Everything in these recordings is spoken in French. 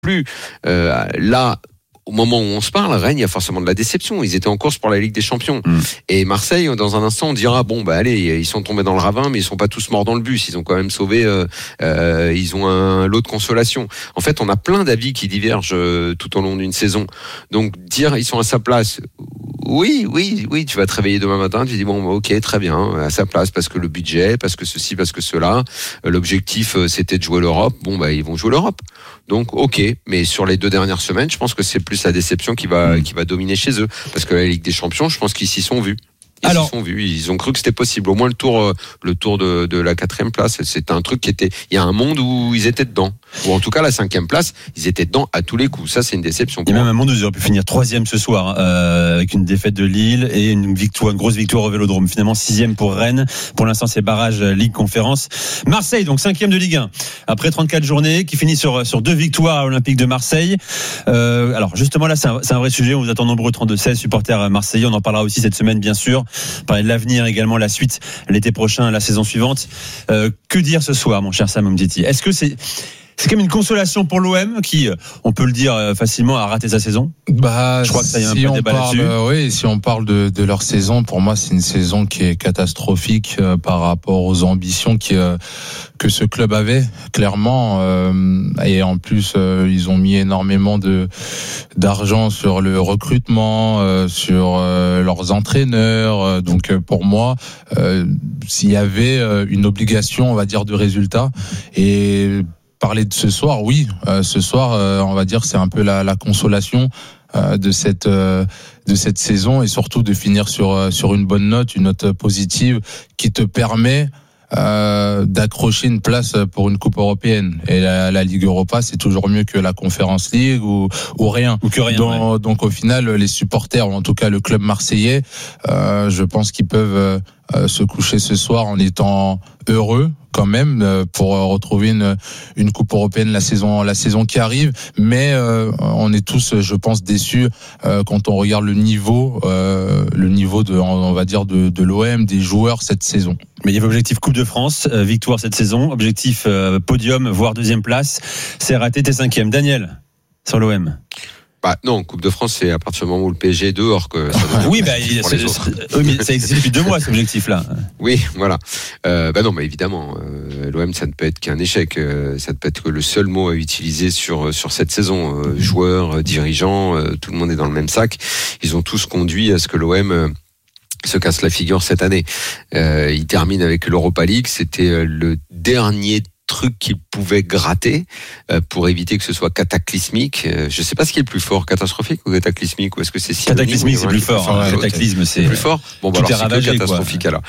plus. Là, au moment où on se parle, Rennes, il y a forcément de la déception. Ils étaient en course pour la Ligue des Champions. Et Marseille, dans un instant, on dira allez, ils sont tombés dans le ravin, mais ils sont pas tous morts dans le bus. Ils ont quand même sauvé. Ils ont un lot de consolation. En fait, on a plein d'avis qui divergent tout au long d'une saison. Donc dire ils sont à sa place. Oui, tu vas te réveiller demain matin, tu dis ok, très bien, à sa place, parce que le budget, parce que ceci, parce que cela, l'objectif c'était de jouer l'Europe, ils vont jouer l'Europe. Donc ok, mais sur les 2 dernières semaines, je pense que c'est plus la déception qui va dominer chez eux, parce que la Ligue des Champions, je pense qu'ils s'y sont vus. Ils ont cru que c'était possible. Au moins le tour de la 4e place, c'était un truc il y a un monde où ils étaient dedans. Ou en tout cas la 5e place, ils étaient dedans à tous les coups. Ça c'est une déception. Il y a même un monde où ils auraient pu finir 3e ce soir, avec une défaite de Lille et une grosse victoire au Vélodrome. Finalement 6e pour Rennes. Pour l'instant c'est barrage Ligue Conférence. Marseille donc 5e de Ligue 1. Après 34 journées, qui finit sur 2 victoires à l'Olympique de Marseille. Alors justement là c'est un vrai sujet. On vous attend nombreux 32-16 supporters marseillais. On en parlera aussi cette semaine bien sûr. Parler de l'avenir également, la suite l'été prochain, la saison suivante. Que dire ce soir, mon cher Sam Umtiti? Est-ce que c'est quand même une consolation pour l'OM qui, on peut le dire facilement, a raté sa saison? Je crois que ça y a un peu débat là-dessus. Oui, si on parle de leur saison, pour moi, c'est une saison qui est catastrophique par rapport aux ambitions que ce club avait, clairement. Et en plus, ils ont mis énormément d'argent sur le recrutement, sur leurs entraîneurs. Donc, pour moi, s'il y avait une obligation, on va dire, de résultat, et parler de ce soir, oui. Ce soir, on va dire, c'est un peu la consolation de cette saison, et surtout de finir sur une bonne note, une note positive qui te permet d'accrocher une place pour une coupe européenne. Et la Ligue Europa, c'est toujours mieux que la Conference League ou rien. Ou que rien. Donc au final, les supporters, ou en tout cas le club marseillais, je pense qu'ils peuvent se coucher ce soir en étant heureux quand même pour retrouver une coupe européenne la saison qui arrive, mais on est tous, je pense, déçus quand on regarde le niveau de, on va dire, de l'OM, des joueurs cette saison. Mais il y avait objectif Coupe de France, victoire cette saison, objectif podium, voire 2e place. C'est raté, t'es 5e. Daniel, sur l'OM. Non, Coupe de France, c'est à partir du moment où le PSG est dehors que ça oui, mais ça existe depuis 2 mois, cet objectif-là. Oui, voilà. Non, mais évidemment, l'OM, ça ne peut être qu'un échec. Ça ne peut être que le seul mot à utiliser sur cette saison. Joueurs, dirigeants, tout le monde est dans le même sac. Ils ont tous conduit à ce que l'OM se casse la figure cette année. Il termine avec l'Europa League. C'était le dernier truc qu'il pouvait gratter pour éviter que ce soit cataclysmique. Je sais pas ce qui est le plus fort, catastrophique ou cataclysmique, ou est-ce que c'est synonyme? Cataclysmique, c'est plus fort. Cataclysme, c'est plus fort. Alors c'est ravagé, catastrophique alors.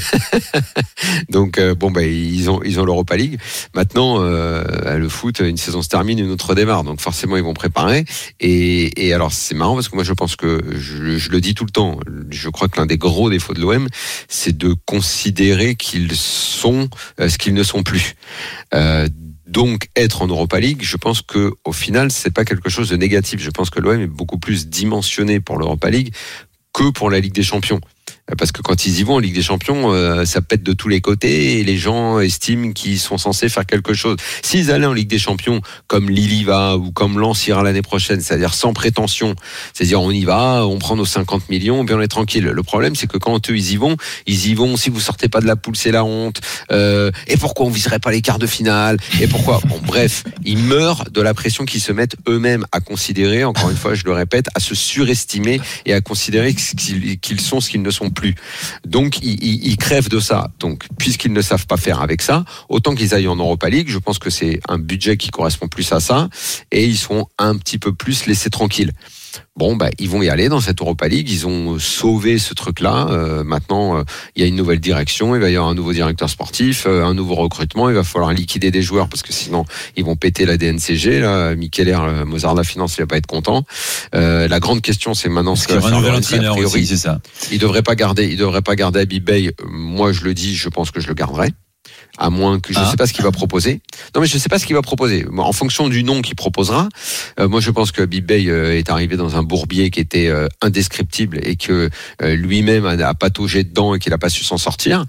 Donc ils ont l'Europa League. Maintenant, le foot, une saison se termine, une autre démarre. Donc forcément, ils vont préparer. Et alors c'est marrant parce que moi je pense que je le dis tout le temps. Je crois que l'un des gros défauts de l'OM, c'est de considérer qu'ils sont ce qu'ils ne sont plus. Donc être en Europa League, je pense que au final c'est pas quelque chose de négatif. Je pense que l'OM est beaucoup plus dimensionné pour l'Europa League que pour la Ligue des Champions. Parce que quand ils y vont en Ligue des Champions, ça pète de tous les côtés et les gens estiment qu'ils sont censés faire quelque chose. S'ils allaient en Ligue des Champions comme Lille y va ou comme Lens ira l'année prochaine, c'est-à-dire sans prétention, c'est-à-dire on y va, on prend nos 50 millions et puis on est tranquille. Le problème c'est que quand eux ils y vont, si vous sortez pas de la poule c'est la honte. Et pourquoi on viserait pas les quarts de finale? Et pourquoi? Bref, ils meurent de la pression qu'ils se mettent eux-mêmes à considérer, encore une fois je le répète, à se surestimer et à considérer qu'ils sont ce qu'ils ne sont plus. Donc ils crèvent de ça. Donc puisqu'ils ne savent pas faire avec ça, autant qu'ils aillent en Europa League. Je pense que c'est un budget qui correspond plus à ça et ils seront un petit peu plus laissés tranquilles. Ils vont y aller dans cette Europa League. Ils ont sauvé ce truc-là. Maintenant, il y a une nouvelle direction. Il va y avoir un nouveau directeur sportif, un nouveau recrutement. Il va falloir liquider des joueurs parce que sinon, ils vont péter la DNCG. Là, Micheler, Mozart de la Finance, il va pas être content. La grande question, c'est maintenant ce qu'il va faire. Un nouvel entraîneur aussi, c'est ça. Il devrait pas garder Habib Beye. Moi, je le dis, je pense que je le garderai. À moins que je ne sais pas ce qu'il va proposer. Non, mais je ne sais pas ce qu'il va proposer. En fonction du nom qu'il proposera, moi je pense que Habib Beye est arrivé dans un bourbier qui était indescriptible et que lui-même a pataugé dedans et qu'il n'a pas su s'en sortir.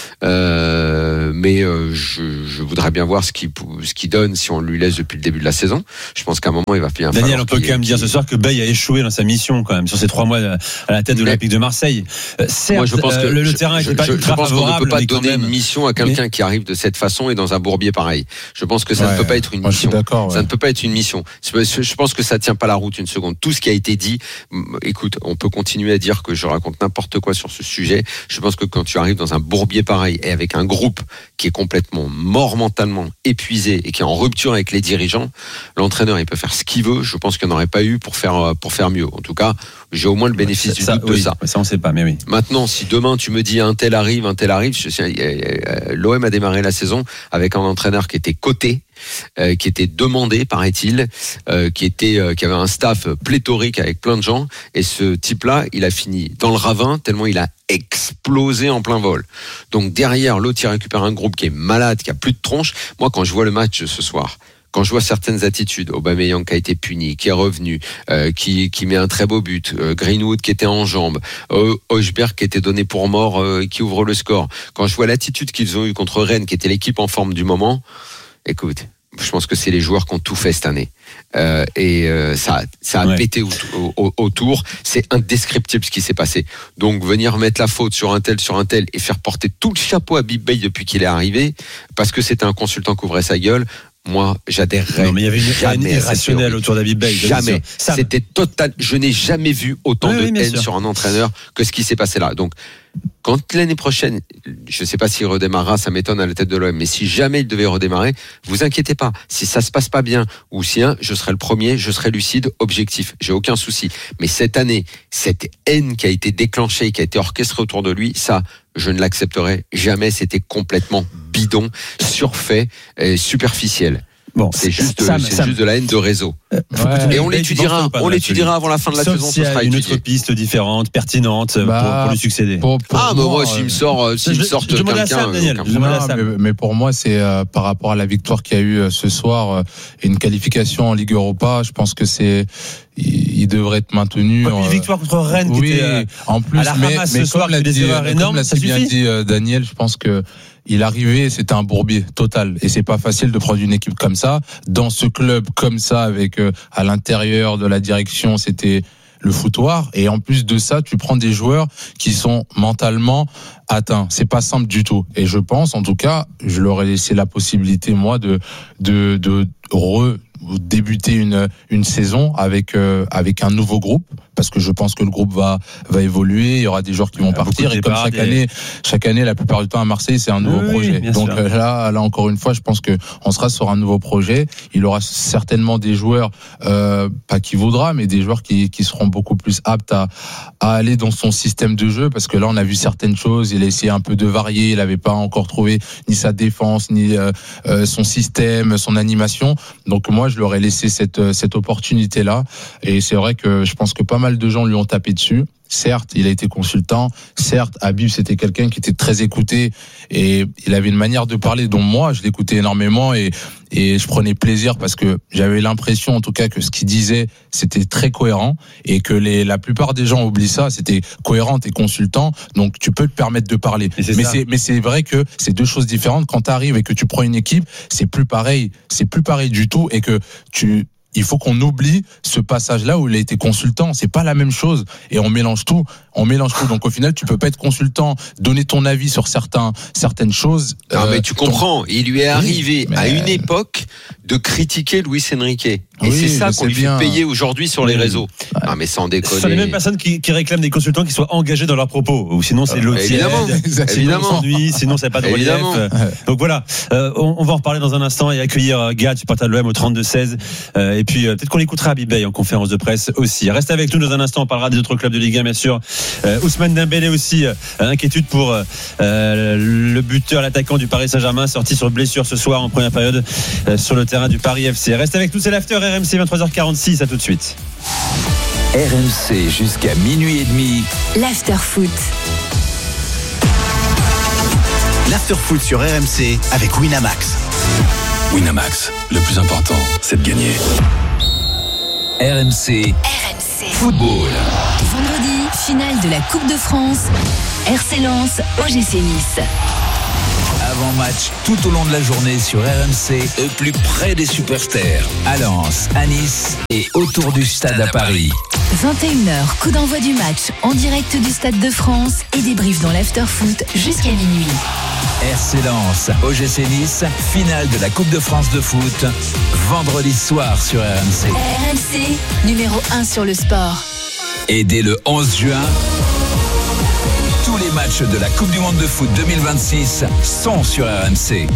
Mais je voudrais bien voir ce qu'il donne si on lui laisse depuis le début de la saison. Je pense qu'à un moment il va bien. Daniel, on peut quand même dire ce soir que Beye a échoué dans sa mission quand même sur ces 3 mois à la tête de l'Olympique de Marseille. Certes, moi je pense que le terrain n'était pas ultra favorable. Je pense qu'on ne peut pas donner une mission à quelqu'un qui arrive de cette façon et dans un bourbier pareil. Je pense que ça ne peut pas être une mission. Ça ne peut pas être une mission. Je pense que ça tient pas la route une seconde. Tout ce qui a été dit, écoute, on peut continuer à dire que je raconte n'importe quoi sur ce sujet. Je pense que quand tu arrives dans un bourbier pareil et avec un groupe qui est complètement mort mentalement, épuisé et qui est en rupture avec les dirigeants, l'entraîneur il peut faire ce qu'il veut. Je pense qu'il n'y en aurait pas eu pour faire mieux. En tout cas, j'ai au moins le bénéfice du doute de ça. Ça on sait pas, mais oui. Maintenant, si demain tu me dis un tel arrive, l'OM a démarré la saison avec un entraîneur qui était coté, qui était demandé, paraît-il, qui avait un staff pléthorique avec plein de gens, et ce type-là, il a fini dans le ravin tellement il a explosé en plein vol. Donc derrière, l'autre il récupère un groupe qui est malade, qui a plus de tronche. Moi, quand je vois le match ce soir, quand je vois certaines attitudes, Aubameyang qui a été puni, qui est revenu, qui met un très beau but, Greenwood qui était en jambes, Højbjerg qui était donné pour mort, qui ouvre le score. Quand je vois l'attitude qu'ils ont eue contre Rennes, qui était l'équipe en forme du moment, écoute, je pense que c'est les joueurs qui ont tout fait cette année. Ça a pété autour. C'est indescriptible ce qui s'est passé. Donc venir mettre la faute sur un tel et faire porter tout le chapeau à Habib Beye depuis qu'il est arrivé, parce que c'était un consultant qui ouvrait sa gueule, moi, j'adhérerais. Non, mais il y avait une haine irrationnelle autour d'Habib Beye. Jamais. C'était total. Je n'ai jamais vu autant de haine sur un entraîneur que ce qui s'est passé là. Donc, quand l'année prochaine, je ne sais pas s'il redémarrera, ça m'étonne à la tête de l'OM, mais si jamais il devait redémarrer, vous inquiétez pas. Si ça se passe pas bien, ou si je serai le premier, je serai lucide, objectif. J'ai aucun souci. Mais cette année, cette haine qui a été déclenchée, qui a été orchestrée autour de lui, ça, je ne l'accepterai jamais. C'était complètement bidon, surfait, superficiel. Bon, c'est juste de la haine de réseau. Et on l'étudiera avant la fin de la saison. Ce sera une autre piste différente, pertinente pour lui succéder. Moi, s'il me sort quelqu'un. Mais pour moi, c'est par rapport à la victoire qu'il y a eu ce soir et une qualification en Ligue Europa. Je pense que il devrait être maintenu. Une victoire contre Rennes qui était en plus, à la ramasse ce soir, avec des erreurs énormes. Comme l'a si bien dit Daniel, je pense que il arrivait, c'était un bourbier total, et c'est pas facile de prendre une équipe comme ça dans ce club comme ça, avec à l'intérieur de la direction, c'était le foutoir, et en plus de ça, tu prends des joueurs qui sont mentalement atteints. C'est pas simple du tout. Et je pense, en tout cas, je leur ai laissé la possibilité, moi, de débuter une saison avec un nouveau groupe, parce que je pense que le groupe va évoluer, il y aura des joueurs qui vont partir, et comme chaque année la plupart du temps à Marseille, c'est un nouveau projet. Donc là encore une fois, je pense que on sera sur un nouveau projet. Il aura certainement des joueurs pas qui voudra, mais des joueurs qui seront beaucoup plus aptes à aller dans son système de jeu, parce que là on a vu certaines choses, il a essayé un peu de varier, il n'avait pas encore trouvé ni sa défense ni son système, son animation. Donc moi je leur ai laissé cette opportunité là, et c'est vrai que je pense que pas mal de gens lui ont tapé dessus. Certes, il a été consultant. Certes, Habib, c'était quelqu'un qui était très écouté, et il avait une manière de parler dont moi, je l'écoutais énormément, et je prenais plaisir, parce que j'avais l'impression, en tout cas, que ce qu'il disait, c'était très cohérent, et que la plupart des gens oublient ça. C'était cohérent, t'es consultant, donc tu peux te permettre de parler. Mais c'est vrai que c'est deux choses différentes. Quand t'arrives et que tu prends une équipe, c'est plus pareil du tout, et que il faut qu'on oublie ce passage-là où il a été consultant. C'est pas la même chose. Et on mélange tout. Donc au final, tu peux pas être consultant, donner ton avis sur certaines choses. Non, mais tu comprends. Il lui est arrivé à une époque de critiquer Luis Enrique. Et c'est ça qu'on lui fait payer aujourd'hui sur les réseaux. Ouais. Non, mais sans déconner. Ce sont les mêmes personnes qui réclament des consultants qui soient engagés dans leurs propos. Ou sinon, c'est l'autre. Évidemment. Sinon, c'est pas de relief. Donc voilà. On va en reparler dans un instant et accueillir Gad, supporter de l'OM au 32-16. Et puis, peut-être qu'on l'écoutera Habib Beye en conférence de presse aussi. Reste avec nous dans un instant. On parlera des autres clubs de Ligue 1, bien sûr. Ousmane Dembélé aussi. Inquiétude pour le buteur, l'attaquant du Paris Saint-Germain, sorti sur blessure ce soir en première période sur le terrain du Paris FC. Reste avec nous, c'est l'after RMC 23h46. À tout de suite. RMC jusqu'à minuit et demi. L'after foot. l'after-foot sur RMC avec Winamax. Winamax, le plus important, c'est de gagner. RMC Football. Vendredi, finale de la Coupe de France. RC Lens, OGC Nice. Avant-match tout au long de la journée sur RMC, au plus près des superstars. À Lens, à Nice et autour du stade à Paris. 21h, coup d'envoi du match en direct du Stade de France et débrief dans l'after-foot jusqu'à minuit. RC Lens, OGC Nice, finale de la Coupe de France de foot, vendredi soir sur RMC. RMC, numéro 1 sur le sport. Et dès le 11 juin, tous les matchs de la Coupe du Monde de foot 2026 sont sur RMC.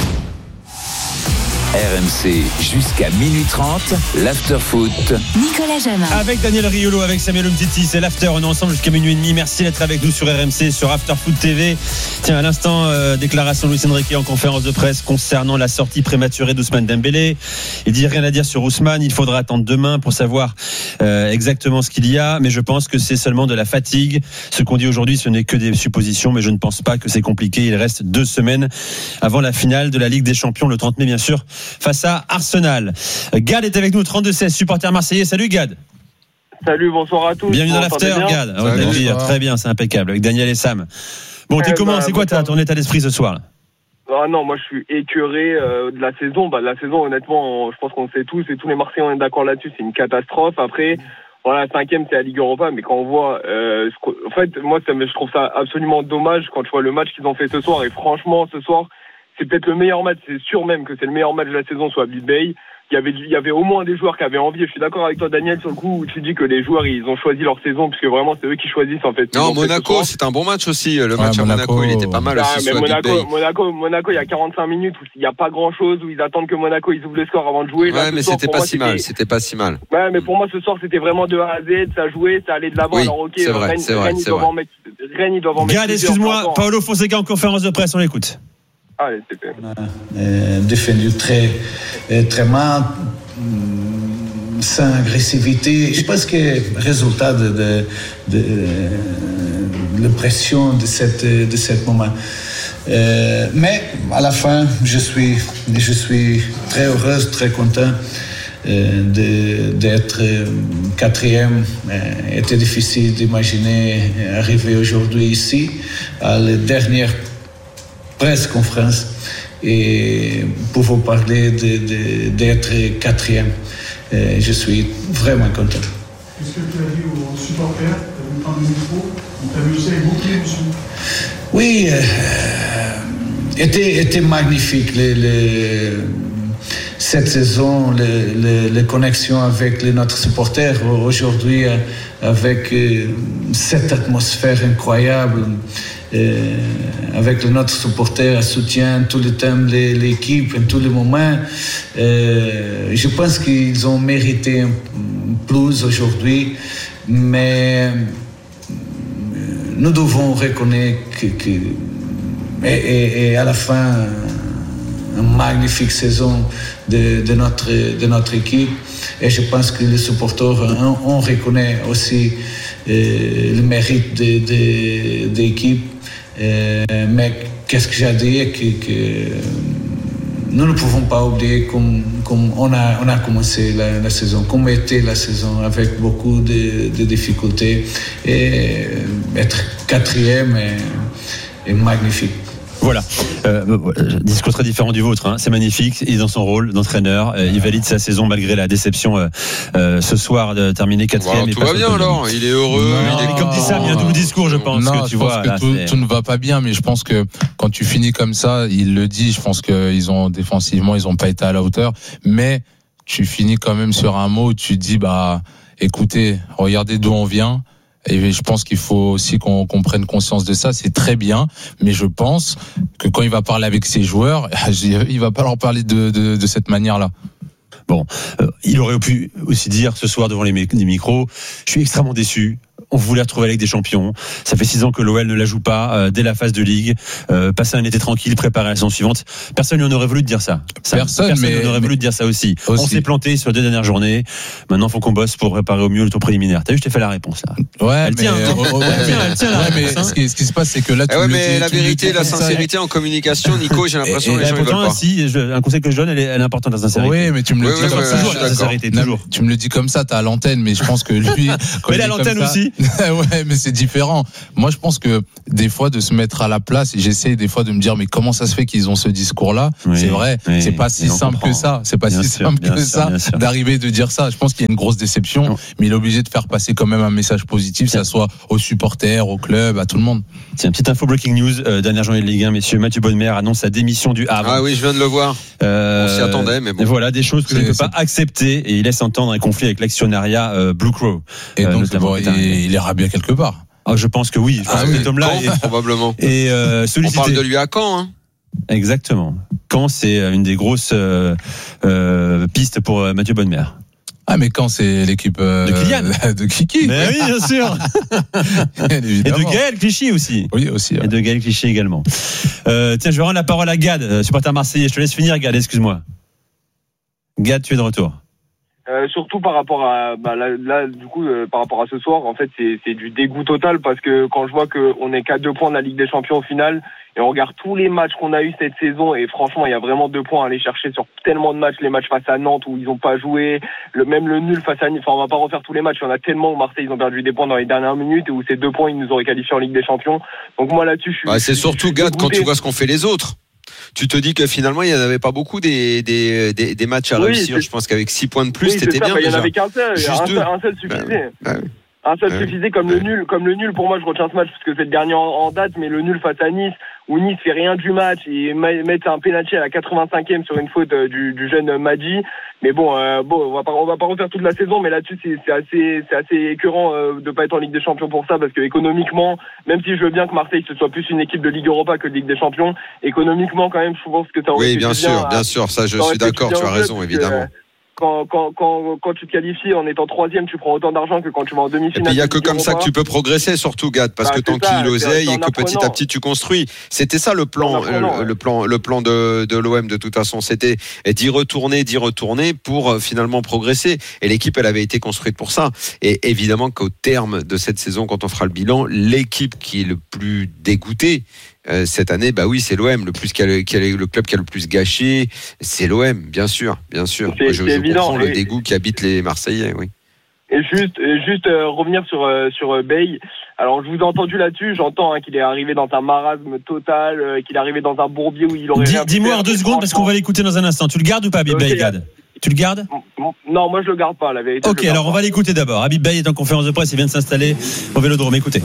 RMC jusqu'à minuit 30, l'after-foot. Nicolas Jamin. Avec Daniel Riolo, avec Samuel Umtiti, c'est l'after. On est ensemble jusqu'à minuit et demi. Merci d'être avec nous sur RMC, sur After Foot TV. Tiens, à l'instant, déclaration de Luis Enrique en conférence de presse concernant la sortie prématurée d'Ousmane Dembélé. Il dit rien à dire sur Ousmane. Il faudra attendre demain pour savoir exactement ce qu'il y a. Mais je pense que c'est seulement de la fatigue. Ce qu'on dit aujourd'hui, ce n'est que des suppositions. Mais je ne pense pas que c'est compliqué. Il reste 2 semaines avant la finale de la Ligue des Champions, le 30 mai, bien sûr, face à Arsenal. Gad est avec nous, 32-16, supporter marseillais. Salut Gad. Salut, bonsoir à tous. Bienvenue dans l'after, Gad. Très bien, c'est impeccable, avec Daniel et Sam. Bon, t'es comment, c'est quoi ton état d'esprit ce soir là? Ah non, moi je suis écœuré de la saison. La saison, honnêtement, je pense qu'on le sait tous, et tous les Marseillais on est d'accord là-dessus, c'est une catastrophe. Après, voilà, 5e c'est la Ligue Europa, mais quand on voit, en fait, moi je trouve ça absolument dommage quand je vois le match qu'ils ont fait ce soir. Et franchement, ce soir, c'est peut-être le meilleur match, c'est sûr même que c'est le meilleur match de la saison, soit Bill Bay. Il y avait au moins des joueurs qui avaient envie. Je suis d'accord avec toi, Daniel, sur le coup où tu dis que les joueurs ils ont choisi leur saison, puisque vraiment c'est eux qui choisissent en fait. Non, Monaco, c'est un bon match aussi. Le match à Monaco, il était pas mal aussi. Mais Monaco, il y a 45 minutes où il n'y a pas grand chose, où ils attendent que Monaco ils ouvrent le score avant de jouer. Ouais, mais c'était pas si mal. C'était pas si mal. Ouais, mais pour moi ce soir c'était vraiment de A à Z, ça jouait, ça allait de l'avant. Oui, alors ok, c'est vrai, Rennes ils doivent en mettre. Gad, excuse-moi, Paolo Fonseca en conférence de presse, on l'écoute. Allez, c'était. Défendu très mal, sans agressivité. Je pense que résultat de la pression de cet moment. Mais à la fin, je suis très heureuse, très content d'être 4e. Était difficile d'imaginer arriver aujourd'hui ici à la dernière presse conférence et pouvoir parler d'être 4e. Je suis vraiment content. Qu'est-ce que tu as dit aux supporters? Tu as vu prendre le micro, on t'a vu aussi avec beaucoup d'émotion. Oui, était magnifique cette saison, les connexions avec notre supporter aujourd'hui, avec cette atmosphère incroyable, avec notre supporter soutient tout le temps l'équipe en tous les moments. Je pense qu'ils ont mérité plus aujourd'hui, mais nous devons reconnaître et à la fin une magnifique saison de notre équipe, et je pense que les supporters on reconnaît aussi le mérite de l'équipe. Mais qu'est-ce que j'ai dit que nous ne pouvons pas oublier comme on a commencé la saison, comme était la saison, avec beaucoup de difficultés, et être 4e est magnifique. Voilà, discours très différent du vôtre, hein. C'est magnifique, il est dans son rôle d'entraîneur, il valide sa saison malgré la déception ce soir de terminer 4e. Tout va bien alors, il est heureux. Comme dit ça, il y a un double discours, je pense. Non, que tu je pense que tout ne va pas bien, mais je pense que quand tu finis comme ça, il le dit, je pense qu'ils ont défensivement, ils n'ont pas été à la hauteur, mais tu finis quand même sur un mot où tu dis, écoutez, regardez d'où on vient. Et je pense qu'il faut aussi qu'on prenne conscience de ça. C'est très bien, mais je pense que quand il va parler avec ses joueurs, il va pas leur parler de cette manière-là. Bon, il aurait pu aussi dire ce soir devant les micros, je suis extrêmement déçu. on voulait retrouver la Ligue des Champions. Ça fait 6 ans que l'OL ne la joue pas dès la phase de Ligue. Passer un été tranquille, préparer la saison suivante. Personne n'en aurait voulu te dire ça. Personne n'en aurait voulu te dire ça aussi. On s'est planté sur les 2 dernières journées. Maintenant, faut qu'on bosse pour préparer au mieux le tour préliminaire. T'as vu, je t'ai fait la réponse là. Ouais, elle tient. Ce qui se passe, c'est que là, la vérité, la sincérité en communication, Nico, j'ai l'impression que les gens ne veulent pas. Un conseil que je donne, elle est importante, la sincérité. Oui, mais tu me le dis comme ça. Toujours la sincérité, toujours. Tu me le dis comme ça, t'as à l'antenne, mais je pense que lui. Mais il a l'antenne aussi. Ouais, mais c'est différent. Moi, je pense que des fois, de se mettre à la place, et j'essaie des fois de me dire, mais comment ça se fait qu'ils ont ce discours-là? C'est vrai, c'est pas si simple que ça. C'est pas si simple que ça d'arriver de dire ça. Je pense qu'il y a une grosse déception, mais il est obligé de faire passer quand même un message positif, que ça soit aux supporters, au club, à tout le monde. Tiens, petite info breaking news, dernière journée de Ligue 1, messieurs. Mathieu Bonnemer annonce sa démission du Havre. Ah oui, je viens de le voir. On s'y attendait, mais bon. Voilà, des choses que je ne peux pas accepter, et il laisse entendre un conflit avec l'actionnariat Blue Crow. Et donc, il ira bien quelque part. Ah, je pense que oui. Je pense que cet homme-là probablement. Et on parle de lui à Caen, hein. Exactement. Caen, c'est une des grosses pistes pour Mathieu Bonnemer. Ah, mais quand c'est l'équipe de Kylian, de Kiki. Mais oui, bien sûr. Et de Gaël Clichy aussi. Oui, aussi. Ouais. Et de Gaël Clichy également. Tiens, je vais rendre la parole à Gad, supporter marseillais. Je te laisse finir, Gad, excuse-moi. Gad, tu es de retour. Surtout par rapport à par rapport à ce soir, en fait c'est du dégoût total, parce que quand je vois qu'on est qu'à 2 points de la Ligue des Champions au final, et on regarde tous les matchs qu'on a eu cette saison, et franchement il y a vraiment 2 points à aller chercher sur tellement de matchs. Les matchs face à Nantes où ils n'ont pas joué, même le nul face à Nice, enfin on va pas refaire tous les matchs, il y en a tellement où Marseille ils ont perdu des points dans les dernières minutes, et où ces 2 points ils nous auraient qualifiés en Ligue des Champions. Donc moi là-dessus je suis c'est surtout Gad, quand tu vois ce qu'on fait les autres, tu te dis que finalement il n'y en avait pas beaucoup des matchs à réussir. Je pense qu'avec 6 points de plus, c'était bien. Il n'y en avait qu'un seul, un seul suffisait. Un seul suffisait, comme le nul, pour moi je retiens ce match parce que c'est le dernier en date, mais le nul face à Nice, où Nice fait rien du match et met un penalty à la 85e sur une faute du jeune Madji. Mais bon, on va pas refaire toute la saison, mais là-dessus c'est assez écœurant de pas être en Ligue des Champions pour ça, parce que économiquement, même si je veux bien que Marseille ce soit plus une équipe de Ligue Europa que de Ligue des Champions, économiquement quand même je pense que ça aurait été bien sûr, ça je suis d'accord, tu as raison, évidemment. Quand tu te qualifies en étant 3e, tu prends autant d'argent que quand tu vas en demi-finale. Et puis il y a que comme ça que tu peux progresser, surtout Gad, parce que tant qu'il l'oseille et que petit à petit tu construis. C'était ça le plan de l'OM de toute façon. C'était d'y retourner pour finalement progresser. Et l'équipe, elle avait été construite pour ça. Et évidemment qu'au terme de cette saison, quand on fera le bilan, l'équipe qui est le plus dégoûtée cette année, oui, c'est l'OM, le club qui a le plus gâché, c'est l'OM, bien sûr. Moi, je comprends le dégoût qui habite les Marseillais, oui. Et juste revenir sur Bey. Alors je vous ai entendu là-dessus, j'entends qu'il est arrivé dans un marasme total, qu'il est arrivé dans un bourbier où il aurait rien pu faire. Dis-moi en 2 secondes parce qu'on va l'écouter dans un instant. Tu le gardes ou pas, Habib Bey, Gad? Tu le gardes? Non, moi je le garde pas, la vérité. Ok, alors on va l'écouter d'abord. Habib Bey est en conférence de presse, il vient de s'installer au Vélodrome. Écoutez.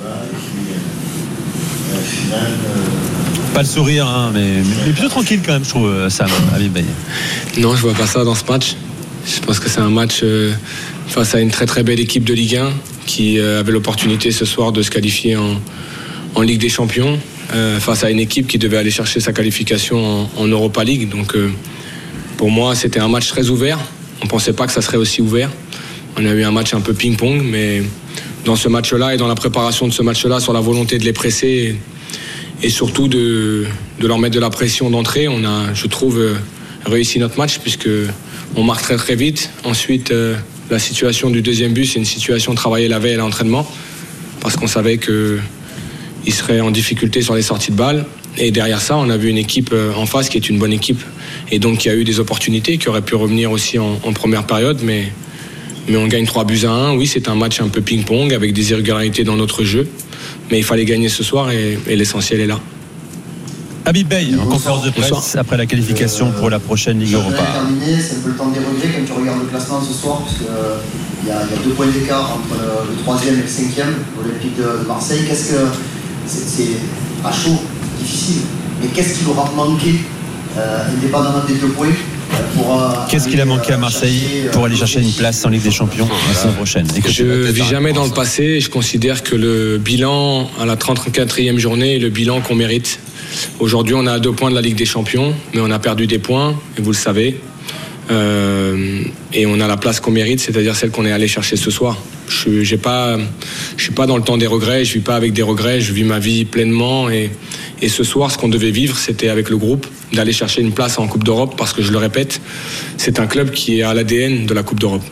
Pas le sourire, mais plutôt tranquille quand même, je trouve, Sam, Habib Bey. Non, je vois pas ça dans ce match. Je pense que c'est un match face à une très très belle équipe de Ligue 1 qui avait l'opportunité ce soir de se qualifier en Ligue des Champions, face à une équipe qui devait aller chercher sa qualification en Europa League. Donc pour moi, c'était un match très ouvert. On pensait pas que ça serait aussi ouvert. On a eu un match un peu ping-pong, mais dans ce match-là et dans la préparation de ce match-là, sur la volonté de les presser et surtout de leur mettre de la pression d'entrée, on a, je trouve, réussi notre match puisque on marque très très vite. Ensuite, la situation du deuxième but, c'est une situation travaillée la veille à l'entraînement parce qu'on savait qu'ils seraient en difficulté sur les sorties de balles. Et derrière ça, on a vu une équipe en face qui est une bonne équipe et donc qui a eu des opportunités, qui aurait pu revenir aussi en première période, mais on gagne 3-1. Oui, c'est un match un peu ping-pong avec des irrégularités dans notre jeu, mais il fallait gagner ce soir et l'essentiel est là. Habib Bey, en conférence de presse après la qualification pour la prochaine Ligue Europa. C'est un peu le temps des regrets quand tu regardes le classement ce soir, parce qu'il y a 2 points d'écart entre le 3e et le 5e, l'Olympique de Marseille. Qu'est-ce que c'est à chaud, difficile, mais qu'est-ce qu'il aura manqué, indépendamment des 2 points? Qu'est-ce qu'il a manqué à Marseille pour aller chercher une place en Ligue des Champions la saison prochaine? Je ne vis jamais dans le passé et je considère que le bilan à la 34e journée est le bilan qu'on mérite. Aujourd'hui, on est à 2 points de la Ligue des Champions, mais on a perdu des points, et vous le savez. Et on a la place qu'on mérite, c'est-à-dire celle qu'on est allé chercher ce soir. Je suis pas dans le temps des regrets, je vis pas avec des regrets, je vis ma vie pleinement et ce soir, ce qu'on devait vivre, c'était avec le groupe, d'aller chercher une place en Coupe d'Europe parce que je le répète, c'est un club qui est à l'ADN de la Coupe d'Europe.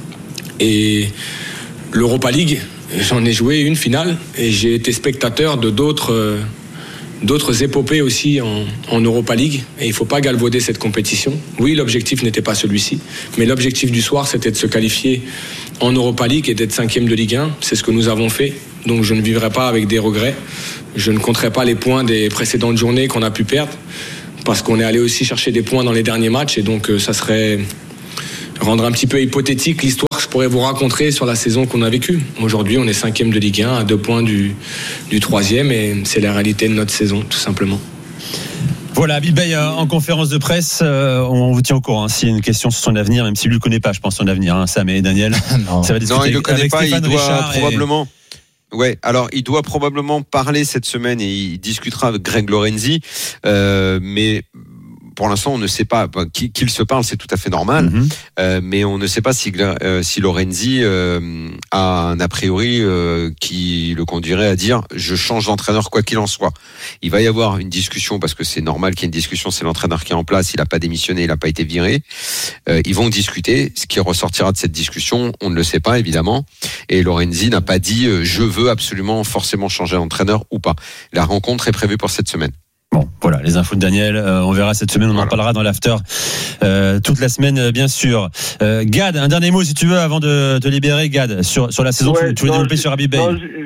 Et l'Europa League, j'en ai joué une finale et j'ai été spectateur de d'autres épopées aussi en Europa League et il ne faut pas galvauder cette compétition. Oui, l'objectif n'était pas celui-ci, mais l'objectif du soir, c'était de se qualifier en Europa League et d'être 5e de Ligue 1. C'est ce que nous avons fait, donc je ne vivrai pas avec des regrets. Je ne compterai pas les points des précédentes journées qu'on a pu perdre parce qu'on est allé aussi chercher des points dans les derniers matchs et donc ça serait rendre un petit peu hypothétique l'histoire que je pourrais vous raconter sur la saison qu'on a vécue. Aujourd'hui, on est 5e de Ligue 1 à 2 points du 3e et c'est la réalité de notre saison, tout simplement. Voilà, Habib Beye en conférence de presse, on vous tient au courant. S'il y a une question sur son avenir, même s'il ne le connaît pas, je pense, son avenir, Sam et Daniel. Non, il ne le connaît pas, il doit probablement... Ouais, alors il doit probablement parler cette semaine et il discutera avec Greg Lorenzi, mais pour l'instant on ne sait pas qu'il se parle, c'est tout à fait normal, mais on ne sait pas si Lorenzi a un a priori qui le conduirait à dire je change d'entraîneur quoi qu'il en soit. Il va y avoir une discussion parce que c'est normal qu'il y ait une discussion, c'est l'entraîneur qui est en place, il n'a pas démissionné, il n'a pas été viré. Ils vont discuter, ce qui ressortira de cette discussion, on ne le sait pas évidemment. Et Lorenzi n'a pas dit je veux absolument forcément changer d'entraîneur ou pas. La rencontre est prévue pour cette semaine. Bon, voilà, les infos de Daniel, on verra cette semaine, en parlera dans l'after toute la semaine, bien sûr. Gad, un dernier mot si tu veux avant de te libérer, Gad, sur la saison, tu voulais développer sur Habib Beye.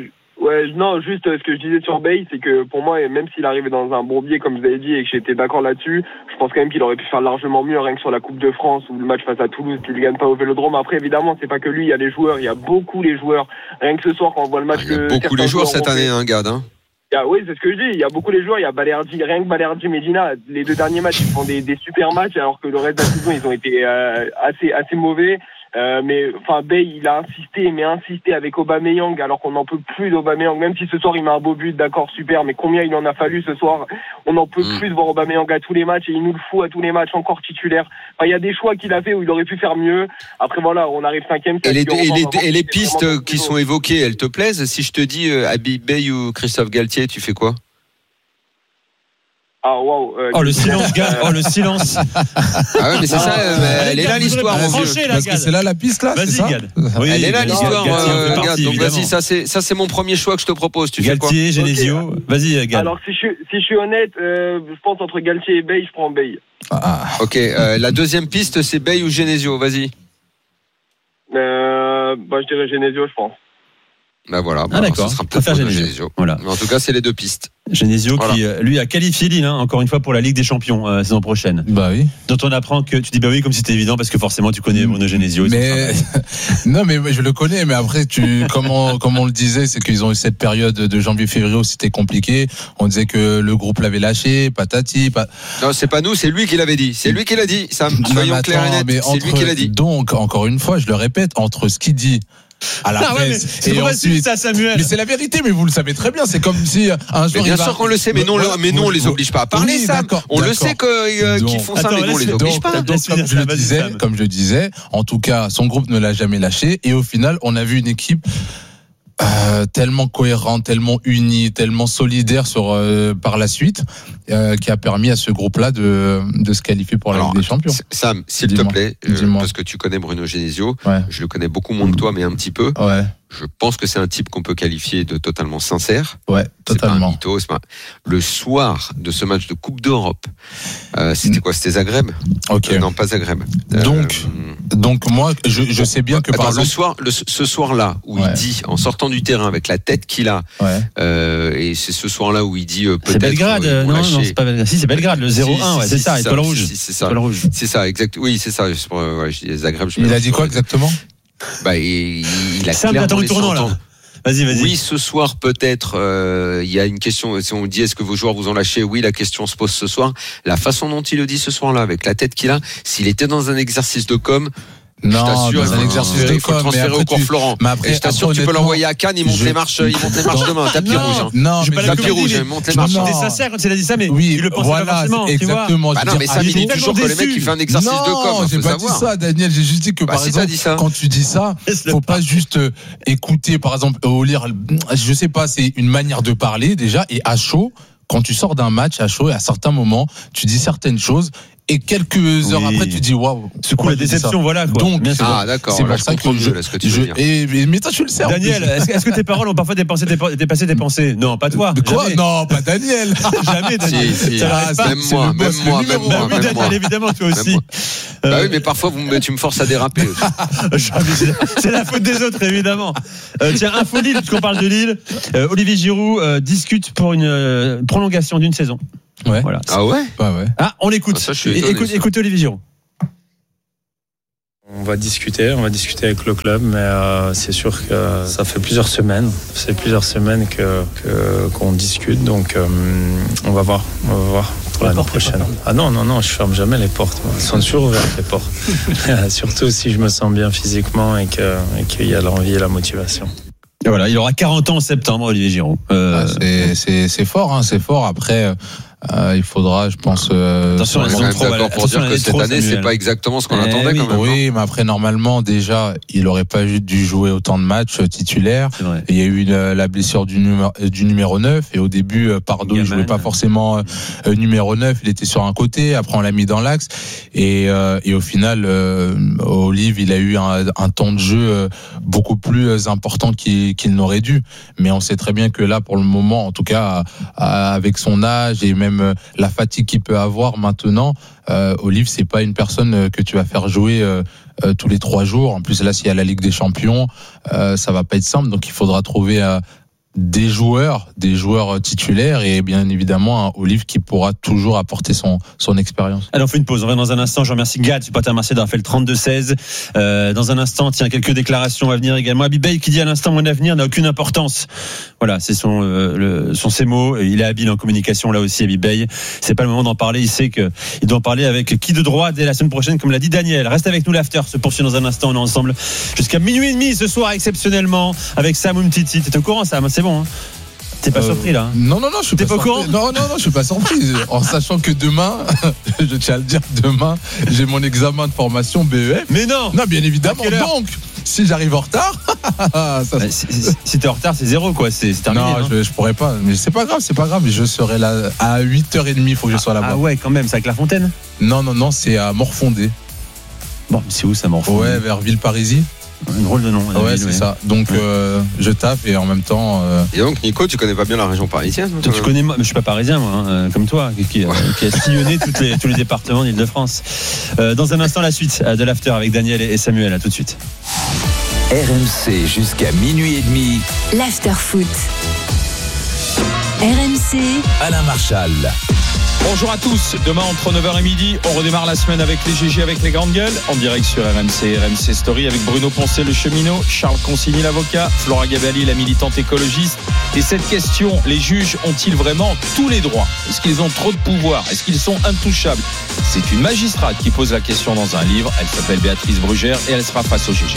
Juste ce que je disais sur Beye, c'est que pour moi, même s'il arrivait dans un bourbier, comme vous avez dit, et que j'étais d'accord là-dessus, je pense quand même qu'il aurait pu faire largement mieux, rien que sur la Coupe de France ou le match face à Toulouse, qu'il ne gagne pas au Vélodrome. Après, évidemment, c'est pas que lui, il y a les joueurs, il y a beaucoup les joueurs. Rien que ce soir, quand on voit le match, il y a beaucoup les joueurs cette année, Gad, hein. Oui, c'est ce que je dis. Il y a beaucoup les joueurs. Il y a Balerdi, rien que Balerdi, Medina. Les 2 derniers matchs, ils font des super matchs, alors que le reste de la saison, ils ont été assez mauvais. Mais enfin, Beye, il a insisté avec Aubameyang, alors qu'on n'en peut plus d'Aubameyang. Même si ce soir il met un beau but, d'accord, super. Mais combien il en a fallu ce soir? On n'en peut plus de voir Aubameyang à tous les matchs et il nous le fout à tous les matchs, encore titulaire. Enfin, il y a des choix qu'il a fait où il aurait pu faire mieux. Après voilà, on arrive 5e. Et les pistes qui sont évoquées, elles te plaisent? Si je te dis Habib Beye ou Christophe Galtier, tu fais quoi? Ah wow. Le silence, Gad. Le silence. Ah ouais, mais c'est ça. Elle est là l'histoire, mon vieux. Parce que c'est là la piste là. Vas-y, Gad. Oui, elle est là l'histoire, Gad. Donc vas-y, ça c'est mon premier choix que je te propose. Tu fais quoi? Galtier, Genesio. Okay. Vas-y, Gad. Alors si je suis honnête, je pense entre Galtier et Beye, je prends Beye. Ok. La deuxième piste, c'est Beye ou Genesio. Vas-y. Je dirais Genesio, je pense. Bah voilà, d'accord. Ça sera peut-être Genesio. Voilà. Mais en tout cas, c'est les 2 pistes. Genesio qui, lui, a qualifié Lille, encore une fois, pour la Ligue des Champions saison prochaine. Bah oui. Dont on apprend que tu dis bah oui, comme si c'était évident, parce que forcément tu connais Bruno Genesio. Mais non, mais je le connais. Mais après, comme on le disait, c'est qu'ils ont eu cette période de janvier-février où c'était compliqué. On disait que le groupe l'avait lâché, patati. Non, c'est pas nous, c'est lui qui l'avait dit. C'est lui qui l'a dit. Sam, soyons clairs et nets. C'est lui qui l'a dit. Donc, encore une fois, je le répète, entre ce qu'il dit à la presse et ensuite ça, Samuel. Mais c'est la vérité, mais vous le savez très bien, c'est comme si un joueur. Bien sûr qu'on le sait, mais non, on les oblige pas à parler, oui, Sam. On le sait qu'ils font ça, mais non, on les oblige pas. Comme je disais, en tout cas, son groupe ne l'a jamais lâché, et au final, on a vu une équipe tellement cohérente, tellement unie, tellement solidaire par la suite, qui a permis à ce groupe-là de se qualifier pour la Ligue des Champions. Sam, s'il te plaît, parce que tu connais Bruno Genesio, je le connais beaucoup moins que toi, mais un petit peu. Ouais. Je pense que c'est un type qu'on peut qualifier de totalement sincère. Ouais, totalement. C'est pas un mytho, Le soir de ce match de Coupe d'Europe, c'était quoi? C'était Zagreb? Ok. Non, pas Zagreb. Donc moi, je sais bien que par exemple... ce soir-là, où il dit, en sortant du terrain, avec la tête qu'il a, et c'est ce soir-là où il dit peut-être... C'est Belgrade, non, c'est pas Belgrade. Si, c'est Belgrade, le 0-1, c'est ça, étoile rouge. C'est ça. C'est ça, exact. Oui, c'est ça. Je dis Zagreb. Il a dit quoi exactement? Il a clairement laissé entendre. Vas-y. Oui, ce soir peut-être. Il y a une question. Si on dit est-ce que vos joueurs vous ont lâché? Oui, la question se pose ce soir. La façon dont il le dit ce soir-là, avec la tête qu'il a, s'il était dans un exercice de com, Non, je t'assure, dans un exercice de il faut le transférer au cours Florent. Et je t'assure que tu peux l'envoyer à Cannes, il monte les marches demain, tapis rouge. Non, mais tapis rouge, il monte les marches. C'était sincère quand il a dit ça, mais oui, il le pensait pas forcément. Exactement. Non, mais Sam, il dit toujours que le mec, il fait un exercice de com'. Non, j'ai pas dit ça, Daniel. J'ai juste dit que, par exemple, quand tu dis ça, faut pas juste écouter, par exemple, ou lire, je sais pas, c'est une manière de parler, déjà, et à chaud, quand tu sors d'un match à chaud, et à certains moments, tu dis certaines choses, et quelques heures après, tu dis waouh. C'est quoi la déception, voilà. Quoi. Donc, d'accord. C'est pour ça que mais toi, tu le sais. Daniel, est-ce que tes paroles ont parfois dépassé tes pensées? Non, pas toi. De quoi? Non, pas Daniel. Jamais, Daniel. Même moi. Oui, Daniel, évidemment, toi aussi. Bah oui, mais parfois, tu me forces à déraper. C'est la faute des autres, évidemment. Tiens, info Lille, puisqu'on parle de Lille. Olivier Giroud discute pour une prolongation d'une saison. Ouais. Voilà. Ah ouais? Ah, on l'écoute. Écoutez Olivier Giroud. On va discuter avec le club, mais c'est sûr que ça fait plusieurs semaines. Qu'on discute, donc on va voir pour l'année prochaine. Ah non, je ferme jamais les portes. Elles sont toujours ouvertes, les portes. Surtout si je me sens bien physiquement et qu'il y a l'envie et la motivation. Et voilà, il aura 40 ans en septembre, Olivier Giroud. C'est fort, c'est fort. Après, il faudra, je pense. Attention, on est d'accord pour dire que cette année, c'est pas exactement ce qu'on attendait quand même. Oui, mais après, normalement, déjà, il aurait pas dû jouer autant de matchs titulaires. Il y a eu la blessure du numéro 9, et au début, Pardo, il jouait pas forcément numéro 9, il était sur un côté, après on l'a mis dans l'axe, et au final, Olive, il a eu un temps de jeu beaucoup plus important qu'il n'aurait dû. Mais on sait très bien que là, pour le moment, en tout cas, avec son âge et même la fatigue qu'il peut avoir maintenant, Olive, c'est pas une personne que tu vas faire jouer tous les 3 jours. En plus, là, s'il y a la Ligue des Champions, ça va pas être simple. Donc, il faudra trouver des joueurs titulaires, et bien évidemment un Olive qui pourra toujours apporter son expérience. Alors on fait une pause, on revient dans un instant. Je remercie Gad, supporter marseillais d'avoir fait le 32-16. Dans un instant, tiens, quelques déclarations à venir également. Abibey qui dit à l'instant mon avenir n'a aucune importance. Voilà, c'est sont ses mots. Il est habile en communication là aussi, Abibey. C'est pas le moment d'en parler. Il sait qu'il doit en parler avec qui de droit dès la semaine prochaine, comme l'a dit Daniel. Reste avec nous, l'after se poursuit dans un instant. On est ensemble jusqu'à minuit et demi ce soir exceptionnellement avec Sam Umtiti. T'es au courant, Sam? C'est bon, hein? T'es pas surpris là? Non, je suis pas surpris. Non, je suis pas surpris. En sachant que demain, je tiens à le dire, demain, j'ai mon examen de formation BEF. Mais non, bien évidemment. Donc, si j'arrive en retard, si t'es en retard, c'est 0 quoi. C'est terminé. Non, je pourrais pas. Mais c'est pas grave. Je serai là à 8h30. Il faut que je sois là-bas. Ah ouais, quand même. C'est avec La Fontaine? Non, c'est à Morfondé. Bon, c'est où ça, Morfondé? Ouais, vers Villeparisis. Un drôle de nom. Ouais, c'est ça. Donc, je taffe, et en même temps. Et donc, Nico, tu connais pas bien la région parisienne? Tu connais, mais je suis pas parisien, moi, comme toi, qui a sillonné tous les départements d'Île-de-France. Dans un instant, la suite de l'after avec Daniel et Samuel. À tout de suite. RMC jusqu'à minuit et demi. L'after foot. RMC. Alain Marchal. Bonjour à tous, demain entre 9h et midi, on redémarre la semaine avec les GG avec les grandes gueules, en direct sur RMC Story avec Bruno Poncet le cheminot, Charles Consigny l'avocat, Flora Gabelli la militante écologiste. Et cette question, les juges ont-ils vraiment tous les droits? Est-ce qu'ils ont trop de pouvoir? Est-ce qu'ils sont intouchables? C'est une magistrate qui pose la question dans un livre, elle s'appelle Béatrice Brugère et elle sera face au GG.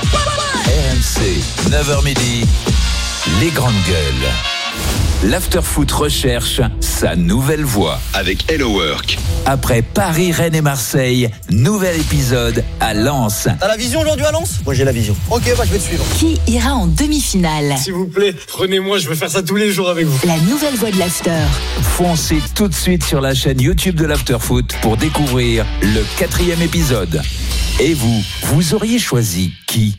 RMC, 9h midi, les grandes gueules. L'Afterfoot recherche sa nouvelle voix avec Hello Work. Après Paris, Rennes et Marseille, nouvel épisode à Lens. T'as la vision aujourd'hui à Lens? Moi j'ai la vision. Ok, je vais te suivre. Qui ira en demi-finale? S'il vous plaît, prenez-moi, je veux faire ça tous les jours avec vous. La nouvelle voix de l'After. Foncez tout de suite sur la chaîne YouTube de l'Afterfoot pour découvrir le 4e épisode. Et vous auriez choisi qui?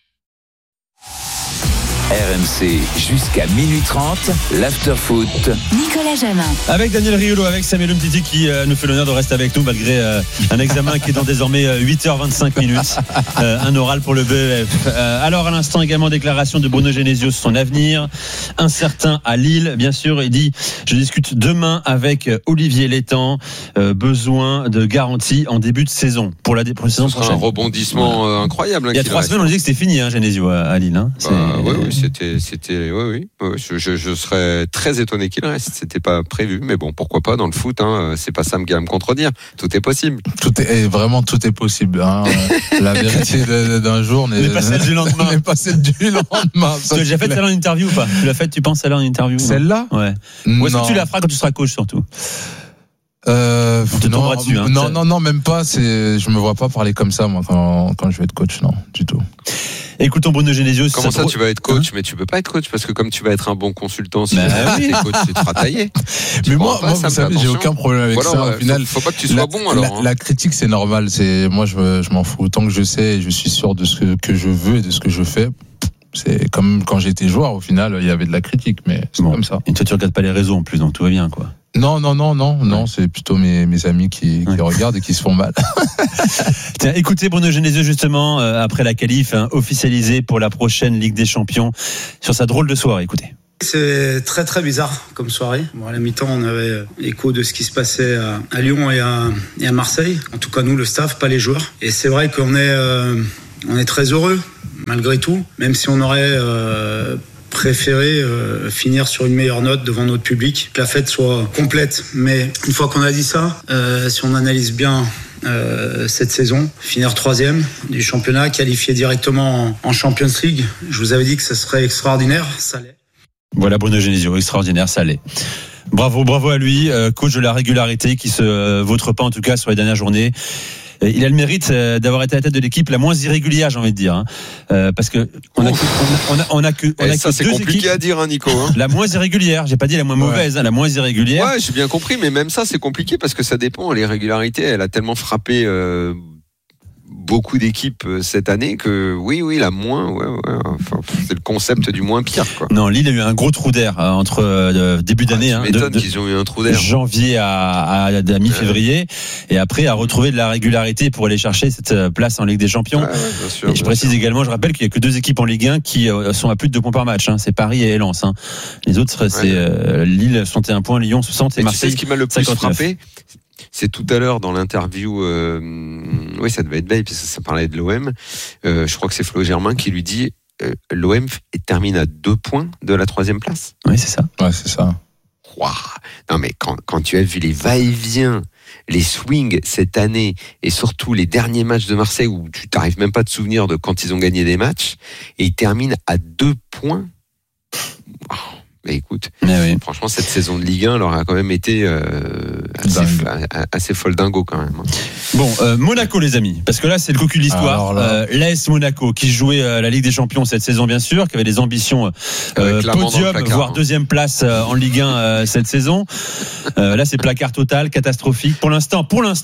RMC jusqu'à minuit 30, l'Afterfoot. Nicolas Jamin. Avec Daniel Riolo, avec Samuel Umtiti qui nous fait l'honneur de rester avec nous malgré un examen qui est dans désormais 8h25 minutes. Un oral pour le BEF. Alors à l'instant également déclaration de Bruno Genesio sur son avenir. Incertain à Lille, bien sûr. Il dit, je discute demain avec Olivier Létang. Besoin de garantie en début de saison pour la saison prochaine. Un rebondissement incroyable. Il y a 3 semaines on disait que c'était fini, Genesio à Lille. Oui, Oui. Je serais très étonné qu'il reste. C'était pas prévu, mais bon, pourquoi pas dans le foot. C'est pas ça qui va me contredire. Tout est possible. Tout est possible. La vérité d'un jour n'est pas celle du lendemain. N'est pas celle du lendemain. Tu as déjà fait celle-là en interview ou pas? Tu l'as fait, tu penses celle-là en interview? Celle-là? Ouais. Ou est-ce que tu la feras quand tu seras coach surtout? Non, même pas. Je me vois pas parler comme ça, moi, quand je vais être coach, non, du tout. Écoutons Bruno Genesio. Comment ça, tu vas être coach? Mais tu peux pas être coach parce que comme tu vas être un bon consultant, si tu es coach, tu te feras tailler. Mais moi, vous savez, j'ai aucun problème avec ça. Au final, faut pas que tu sois bon alors. La critique, c'est normal. Moi, je m'en fous. Tant que je sais et je suis sûr de ce que je veux et de ce que je fais. C'est comme quand j'étais joueur, au final, il y avait de la critique, mais c'est comme ça. Et toi, tu regardes pas les réseaux en plus, donc tout va bien, quoi. Non, c'est plutôt mes amis qui regardent et qui se font mal. Tiens, écoutez Bruno Genesio justement, après la qualif officialisée pour la prochaine Ligue des Champions, sur sa drôle de soirée, écoutez. C'est très très bizarre comme soirée. Bon, à la mi-temps, on avait écho de ce qui se passait à Lyon et à Marseille. En tout cas, nous, le staff, pas les joueurs. Et c'est vrai qu'on est très heureux, malgré tout, même si on aurait préféré finir sur une meilleure note devant notre public, que la fête soit complète. Mais une fois qu'on a dit ça, si on analyse bien cette saison, finir 3e du championnat, qualifié directement en Champions League, je vous avais dit que ça serait extraordinaire, ça l'est. Voilà Bruno Genesio, extraordinaire, ça l'est. Bravo à lui, coach de la régularité qui se vautre pas en tout cas sur les dernières journées. Il a le mérite d'avoir été à la tête de l'équipe la moins irrégulière, j'ai envie de dire, parce que on a que ça c'est compliqué à dire, Nico. La moins irrégulière, j'ai pas dit la moins mauvaise, la moins irrégulière. Ouais, j'ai bien compris, mais même ça c'est compliqué parce que ça dépend. L'irrégularité, elle a tellement frappé beaucoup d'équipes cette année que oui la moins enfin, c'est le concept du moins pire quoi. Non, Lille a eu un gros trou d'air entre début d'année qu'ils ont eu un trou d'air janvier à mi-février et après à retrouver de la régularité pour aller chercher cette place en Ligue des Champions. Bien sûr, et je précise également, je rappelle qu'il y a que 2 équipes en Ligue 1 qui sont à plus de 2 points par match, c'est Paris et Lens. Les autres c'est Lille 61 points, Lyon 60 et Marseille. Tu sais ce qui m'a le plus 59. Frappé, c'est tout à l'heure dans l'interview, oui ça devait être Bay parce que ça parlait de l'OM, je crois que c'est Flo Germain qui lui dit l'OM termine à 2 points de la 3e place. Oui c'est ça. Ouais c'est ça. Wow. Non mais quand tu as vu les va-et-vient, les swings cette année et surtout les derniers matchs de Marseille où tu t'arrives même pas à te souvenir de quand ils ont gagné des matchs et ils terminent à 2 points. Wow. Mais écoute, franchement, cette saison de Ligue 1 leur a quand même été assez folle dingo quand même. Bon, Monaco les amis, parce que là c'est le cocu de l'histoire. L'AS Monaco qui jouait la Ligue des Champions cette saison bien sûr, qui avait des ambitions podium, voire 2e place en Ligue 1 cette saison. Là c'est placard total, catastrophique. Pour l'instant,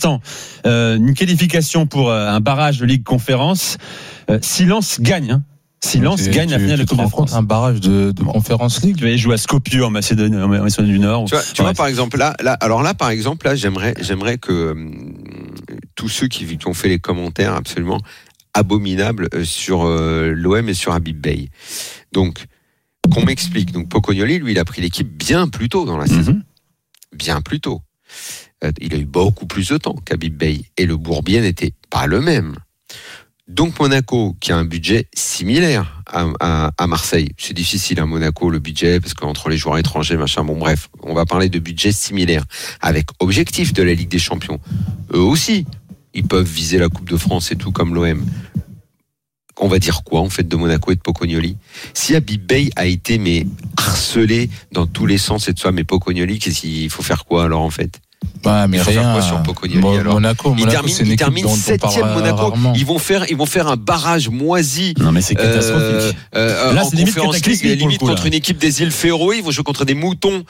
une qualification pour un barrage de Ligue Conférence. Si Lens gagne. Si Lens gagne la finale de Coupe de France, un barrage de Conférence League. Tu vas jouer à Skopje en Macédoine du Nord. Tu vois par exemple là, j'aimerais que tous ceux qui ont fait les commentaires absolument abominables sur l'OM et sur Habib Beye. Donc qu'on m'explique. Donc Pocognoli, lui, il a pris l'équipe bien plus tôt dans la saison, bien plus tôt. Il a eu beaucoup plus de temps qu'Habib Beye et le Bourbier n'était pas le même. Donc Monaco, qui a un budget similaire à Marseille, c'est difficile à Monaco le budget parce qu'entre les joueurs étrangers machin, bon bref, on va parler de budget similaire avec objectif de la Ligue des Champions. Eux aussi, ils peuvent viser la Coupe de France et tout comme l'OM. On va dire quoi en fait de Monaco et de Pocognoli? Si Habib Beye a été harcelé dans tous les sens et de ça, mais Pocognoli, il faut faire quoi alors en fait? Mais rien. Quoi sur Pocognoli, alors Monaco, il termine 7e Monaco. Rarement. Ils vont faire un barrage moisi. Non mais c'est catastrophique. Là, c'est limite limite contre une équipe des îles Féroé. Ils vont jouer contre des moutons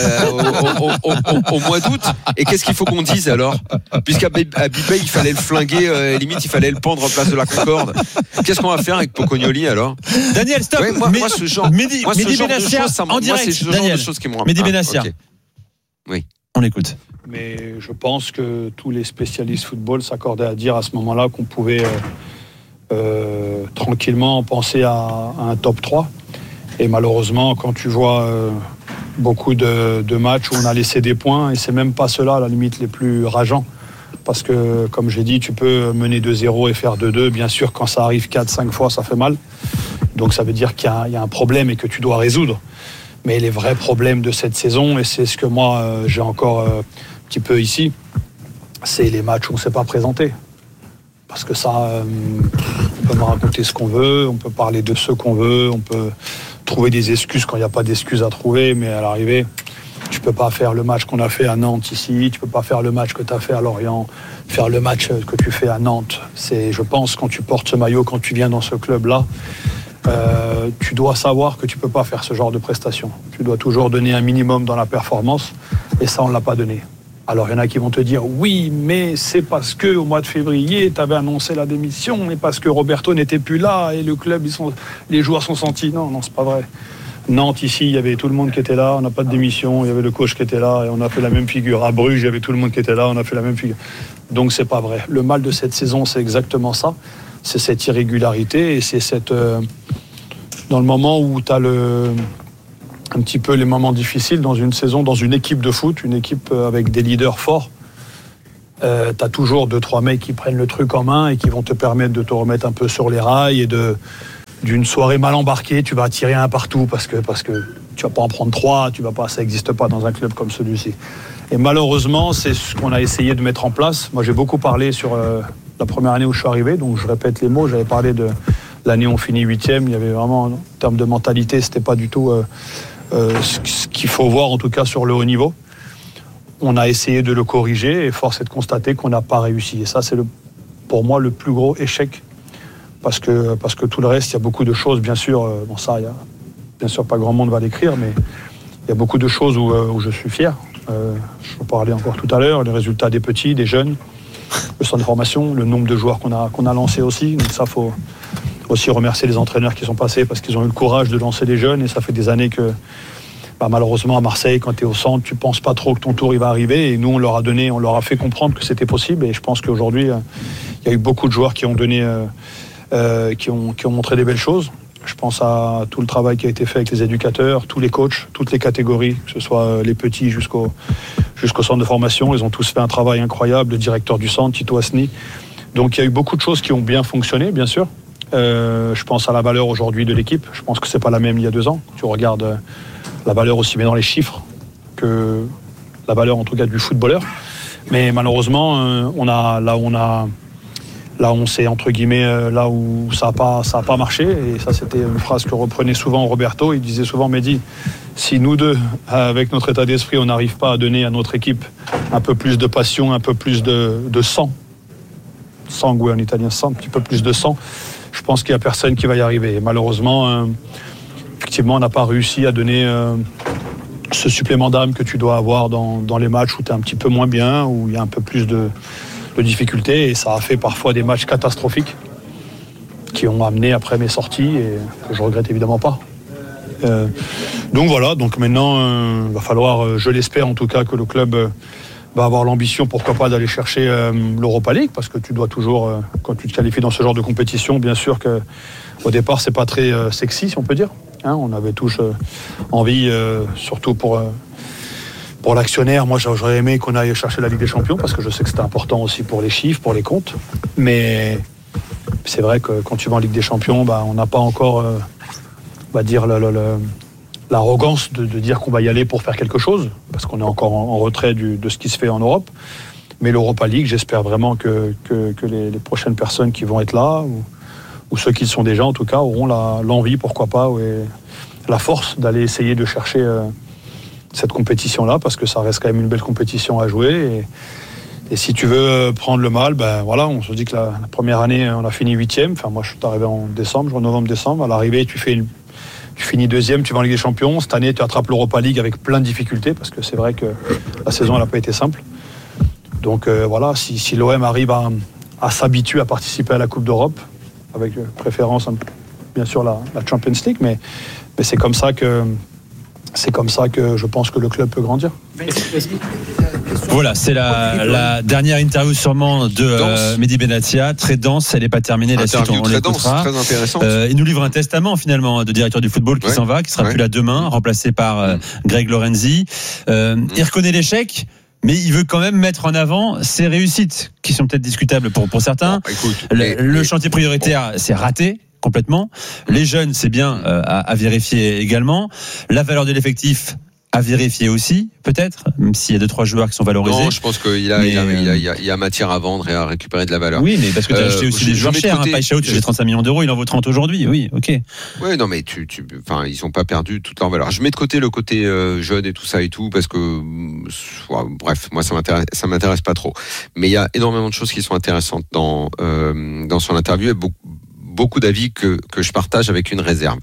au mois d'août. Et qu'est-ce qu'il faut qu'on dise alors? Puisqu'à Beye, il fallait le flinguer, limite il fallait le pendre en place de la Concorde. Qu'est-ce qu'on va faire avec Pocognoli alors? Daniel, stop. Moi ce genre de choses, en direct. C'est ce genre de choses qui me rendent. Mehdi Benassia. Oui. On l'écoute. Mais je pense que tous les spécialistes football s'accordaient à dire à ce moment-là qu'on pouvait tranquillement penser à un top 3. Et malheureusement, quand tu vois beaucoup de matchs où on a laissé des points, et c'est même pas ceux-là, à la limite, les plus rageants, parce que, comme j'ai dit, tu peux mener 2-0 et faire 2-2. Bien sûr, quand ça arrive 4-5 fois, ça fait mal. Donc ça veut dire qu'il y a un problème et que tu dois résoudre. Mais les vrais problèmes de cette saison, et c'est ce que moi j'ai encore un petit peu ici, c'est les matchs où on ne s'est pas présenté. Parce que ça, on peut me raconter ce qu'on veut, on peut parler de ce qu'on veut, on peut trouver des excuses quand il n'y a pas d'excuses à trouver, mais à l'arrivée, tu ne peux pas faire le match qu'on a fait à Nantes ici, tu ne peux pas faire le match que tu as fait à Lorient, faire le match que tu fais à Nantes. C'est, je pense, quand tu portes ce maillot, quand tu viens dans ce club-là, tu dois savoir que tu ne peux pas faire ce genre de prestations. Tu dois toujours donner un minimum dans la performance, et ça, on ne l'a pas donné. Alors, il y en a qui vont te dire, oui, mais c'est parce qu'au mois de février, tu avais annoncé la démission, et parce que Roberto n'était plus là, et le club, les joueurs sont sentis. Non, c'est pas vrai. Nantes, ici, il y avait tout le monde qui était là, on n'a pas de démission, il y avait le coach qui était là, et on a fait la même figure. À Bruges, il y avait tout le monde qui était là, on a fait la même figure. Donc, c'est pas vrai. Le mal de cette saison, c'est exactement ça. C'est cette irrégularité, et c'est cette... dans le moment où tu as un petit peu les moments difficiles dans une saison, dans une équipe de foot, une équipe avec des leaders forts, tu as toujours 2-3 mecs qui prennent le truc en main et qui vont te permettre de te remettre un peu sur les rails, et d'une soirée mal embarquée, tu vas tirer un partout parce que tu vas pas en prendre 3, ça n'existe pas dans un club comme celui-ci. Et malheureusement, c'est ce qu'on a essayé de mettre en place. Moi, j'ai beaucoup parlé sur la première année où je suis arrivé, donc je répète les mots, j'avais parlé de l'année où on finit 8e, il y avait vraiment, en termes de mentalité, c'était pas du tout ce qu'il faut voir, en tout cas sur le haut niveau. On a essayé de le corriger, et force est de constater qu'on n'a pas réussi. Et ça, c'est pour moi le plus gros échec, parce que tout le reste, il y a beaucoup de choses, bien sûr, bien sûr pas grand monde va l'écrire, mais il y a beaucoup de choses où je suis fier. Je vais parler encore tout à l'heure, les résultats des petits, des jeunes, le centre de formation, le nombre de joueurs qu'on a lancé aussi. Donc ça, faut aussi remercier les entraîneurs qui sont passés, parce qu'ils ont eu le courage de lancer des jeunes, et ça fait des années que malheureusement à Marseille, quand tu es au centre, tu penses pas trop que ton tour il va arriver, et nous on leur a fait comprendre que c'était possible, et je pense qu'aujourd'hui il y a eu beaucoup de joueurs qui ont donné qui ont montré des belles choses. Je pense à tout le travail qui a été fait avec les éducateurs, tous les coachs, toutes les catégories, que ce soit les petits jusqu'au centre de formation. Ils ont tous fait un travail incroyable, le directeur du centre, Tito Asni. Donc il y a eu beaucoup de choses qui ont bien fonctionné, bien sûr. Je pense à la valeur aujourd'hui de l'équipe. Je pense que c'est pas la même il y a 2 ans. Tu regardes la valeur aussi bien dans les chiffres que la valeur en tout cas du footballeur. Mais malheureusement, on s'est entre guillemets là où ça a pas marché, et ça c'était une phrase que reprenait souvent Roberto. Il disait souvent, Mehdi, si nous deux, avec notre état d'esprit, on n'arrive pas à donner à notre équipe un peu plus de passion, un peu plus de sang, sangue en italien, sang, un petit peu plus de sang, je pense qu'il n'y a personne qui va y arriver. Et malheureusement, effectivement, on n'a pas réussi à donner ce supplément d'âme que tu dois avoir dans les matchs où tu es un petit peu moins bien, où il y a un peu plus de difficultés, et ça a fait parfois des matchs catastrophiques qui ont amené après mes sorties, et que je regrette évidemment pas. Donc voilà, donc maintenant il va falloir, je l'espère en tout cas, que le club va avoir l'ambition, pourquoi pas, d'aller chercher l'Europa League, parce que tu dois toujours, quand tu te qualifies dans ce genre de compétition, bien sûr que au départ c'est pas très sexy, si on peut dire, hein, on avait tous envie, surtout pour l'actionnaire, moi j'aurais aimé qu'on aille chercher la Ligue des Champions, parce que je sais que c'était important aussi pour les chiffres, pour les comptes. Mais c'est vrai que quand tu vas en Ligue des Champions, on n'a pas encore, on va dire, l'arrogance de dire qu'on va y aller pour faire quelque chose, parce qu'on est encore en retrait de ce qui se fait en Europe. Mais l'Europa League, j'espère vraiment que les prochaines personnes qui vont être là, ou ceux qui le sont déjà en tout cas, auront l'envie, pourquoi pas, et la force d'aller essayer de chercher cette compétition-là, parce que ça reste quand même une belle compétition à jouer. Et si tu veux prendre le mal, voilà, on se dit que la première année, on a fini 8e. Enfin, moi, je suis arrivé en novembre-décembre. À l'arrivée, tu finis 2e, tu vas en Ligue des Champions. Cette année, tu attrapes l'Europa League avec plein de difficultés, parce que c'est vrai que la saison, elle n'a pas été simple. Donc voilà, si l'OM arrive à s'habituer à participer à la Coupe d'Europe, avec préférence, bien sûr, la Champions League, mais c'est comme ça que je pense que le club peut grandir. Voilà, c'est la dernière interview sûrement de Mehdi Benatia, très dense, elle n'est pas terminée, la suite on l'écoutera. Très intéressante. Il nous livre un testament finalement de directeur du football qui s'en va, qui sera plus là demain, remplacé par Greg Lorenzi. Il reconnaît l'échec, mais il veut quand même mettre en avant ses réussites, qui sont peut-être discutables pour certains. Bon, écoute, le chantier prioritaire, c'est raté complètement. Les jeunes, c'est bien à vérifier également. La valeur de l'effectif, à vérifier aussi, peut-être, même s'il y a 2-3 joueurs qui sont valorisés. Non, je pense qu'il y a matière à vendre et à récupérer de la valeur. Oui, mais parce que tu as acheté aussi des joueurs chers. Païchaout, tu as 35 millions d'euros, il en vaut 30 aujourd'hui. Oui, ok. Oui, non, mais ils n'ont pas perdu toute leur valeur. Je mets de côté le côté jeune et tout ça et tout, parce que, bref, moi, ça m'intéresse pas trop. Mais il y a énormément de choses qui sont intéressantes dans son interview et beaucoup d'avis que je partage avec une réserve.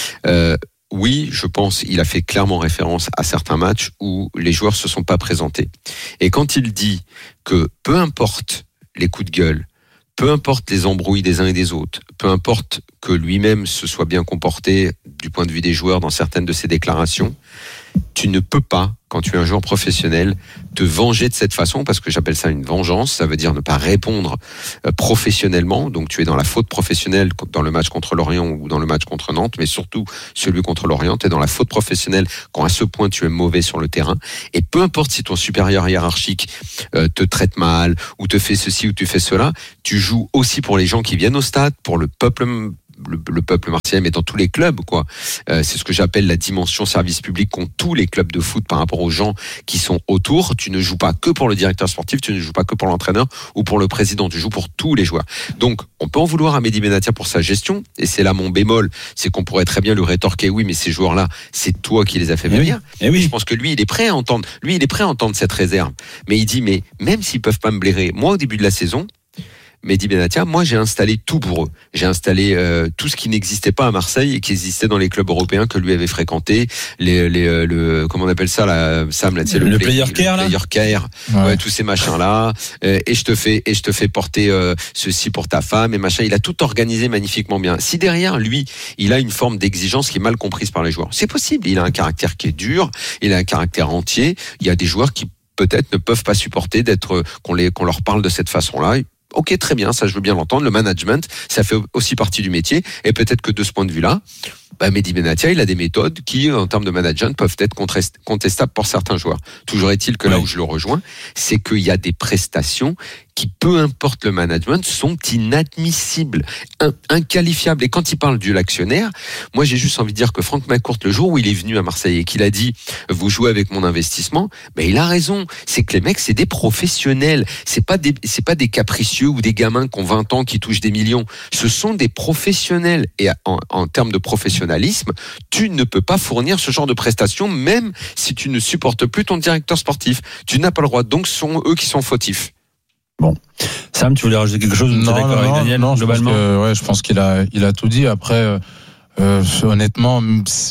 Oui, je pense, il a fait clairement référence à certains matchs où les joueurs se sont pas présentés. Et quand il dit que peu importe les coups de gueule, peu importe les embrouilles des uns et des autres, peu importe que lui-même se soit bien comporté du point de vue des joueurs dans certaines de ses déclarations, tu ne peux pas, quand tu es un joueur professionnel, te venger de cette façon, parce que j'appelle ça une vengeance. Ça veut dire ne pas répondre professionnellement. Donc tu es dans la faute professionnelle dans le match contre Lorient ou dans le match contre Nantes, mais surtout celui contre Lorient, tu es dans la faute professionnelle quand à ce point tu es mauvais sur le terrain. Et peu importe si ton supérieur hiérarchique te traite mal ou te fait ceci ou tu fais cela, tu joues aussi pour les gens qui viennent au stade, pour le peuple marseillais, mais dans tous les clubs, quoi. C'est ce que j'appelle la dimension service public qu'ont tous les clubs de foot par rapport aux gens qui sont autour. Tu ne joues pas que pour le directeur sportif, tu ne joues pas que pour l'entraîneur ou pour le président, tu joues pour tous les joueurs. Donc, on peut en vouloir à Mehdi Benatia pour sa gestion, et c'est là mon bémol, c'est qu'on pourrait très bien lui rétorquer, oui, mais ces joueurs-là, c'est toi qui les as fait venir. Et oui. Je pense que lui, il est prêt à entendre cette réserve. Mais il dit, mais même s'ils peuvent pas me blairer, moi, au début de la saison, Mehdi Benatia, moi j'ai installé tout pour eux. J'ai installé tout ce qui n'existait pas à Marseille et qui existait dans les clubs européens que lui avait fréquenté. Comment on appelle ça là, Sam, là, le player care, là. Player care, ouais, tous ces machins là. Et je te fais porter ceci pour ta femme et machin. Il a tout organisé magnifiquement bien. Si derrière lui, il a une forme d'exigence qui est mal comprise par les joueurs, c'est possible. Il a un caractère qui est dur, il a un caractère entier. Il y a des joueurs qui peut-être ne peuvent pas supporter qu'on leur parle de cette façon-là. Ok, très bien, ça je veux bien l'entendre. Le management, ça fait aussi partie du métier. Et peut-être que de ce point de vue-là, Mehdi Benatia, il a des méthodes qui, en termes de management, peuvent être contestables pour certains joueurs. Toujours est-il que là où je le rejoins, c'est qu'il y a des prestations qui, peu importe le management, sont inadmissibles, inqualifiables. Et quand il parle de l'actionnaire, moi j'ai juste envie de dire que Franck McCourt, le jour où il est venu à Marseille et qu'il a dit « vous jouez avec mon investissement », il a raison. C'est que les mecs, c'est des professionnels. C'est pas des capricieux ou des gamins qui ont 20 ans qui touchent des millions. Ce sont des professionnels. Et en termes de professionnalisme, tu ne peux pas fournir ce genre de prestations, même si tu ne supportes plus ton directeur sportif. Tu n'as pas le droit. Donc, ce sont eux qui sont fautifs. Bon. Sam, tu voulais rajouter quelque chose? Non, avec Daniel, non, globalement. Je pense qu'il a tout dit. Après, honnêtement,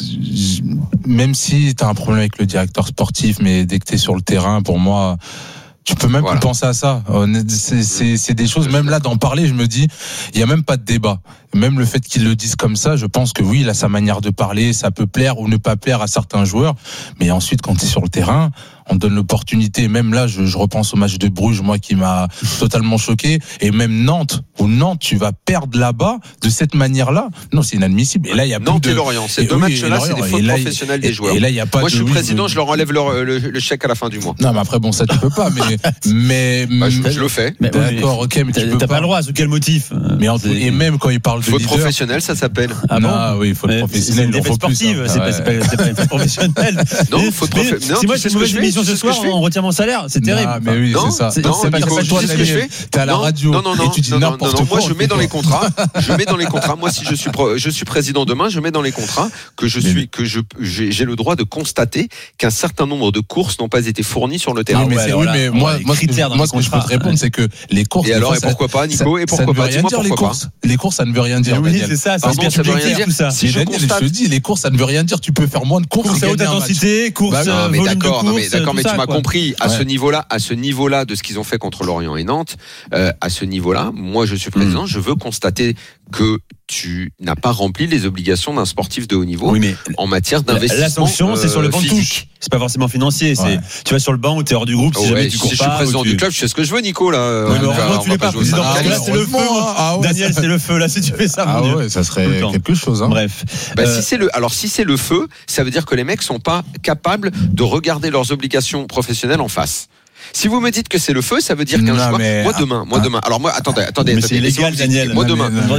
même si tu as un problème avec le directeur sportif, mais dès que tu es sur le terrain, pour moi, tu peux même plus penser à ça. C'est des choses, même là d'en parler, je me dis, il y a même pas de débat. Même le fait qu'ils le disent comme ça, je pense que oui, il a sa manière de parler, ça peut plaire ou ne pas plaire à certains joueurs. Mais ensuite, quand tu es sur le terrain, on donne l'opportunité. Même là, je repense au match de Bruges, moi, qui m'a totalement choqué. Et même Nantes, tu vas perdre là-bas de cette manière-là. Non, c'est inadmissible. Et là, il y a Nantes et Lorient. Ces deux matchs-là, c'est des fautes professionnelles des joueurs. Et là, il y a pas. Moi, je suis président, je leur enlève le chèque à la fin du mois. Non, mais après, bon, ça, tu peux pas. Mais je le fais. D'accord, ok, mais tu peux pas. T'as pas le droit. Sous quel motif? Et même quand il parle de faute professionnelle, ça s'appelle. Ah bon? Oui, faute professionnelle. C'est une défaite sportive. C'est pas une faute professionnelle. Non, faute professionnelle. Si moi je fais une mauvaise émission ce soir, on retire mon salaire, c'est terrible. Mais oui, c'est ça. Non, c'est pas toi ce que je fais. T'es à la radio et tu dis n'importe quoi. Moi, je mets dans les contrats. Moi, si je suis président demain, je mets dans les contrats que j'ai le droit de constater qu'un certain nombre de courses n'ont pas été fournies sur le terrain. Oui, mais moi, ce que je peux te répondre, c'est que les courses. Et alors, et pourquoi pas, Nico? Et pourquoi pas? Dis-moi pourquoi pas. Les courses, ça ne veut rien dire. Oui, c'est ça. Ça veut rien dire. Si je te dis, les courses, ça ne veut rien dire. Tu peux faire moins de courses. À haute intensité, course, volume de course. D'accord, mais tu m'as compris. À ce niveau-là de ce qu'ils ont fait contre Lorient et Nantes, à ce niveau-là, moi je suis président, je veux constater que tu n'as pas rempli les obligations d'un sportif de haut niveau en matière d'investissement. La sanction, c'est sur le banc de touche. C'est pas forcément financier. Tu vas sur le banc ou tu es hors du groupe. Si jamais tu cours pas. Si je suis président du club, je sais ce que je veux, Nico. Là, tu n'es pas président. Là, c'est le feu. Daniel, c'est le feu. Là, si tu fais ça, mon Dieu. Ça serait quelque chose. Bref. Si c'est le feu, ça veut dire que les mecs sont pas capables de regarder leurs obligations professionnelles en face. Si vous me dites que c'est le feu, ça veut dire qu'un joueur. Moi demain. Alors moi, attendez. Mais c'est illégal, Daniel. Moi demain. Non.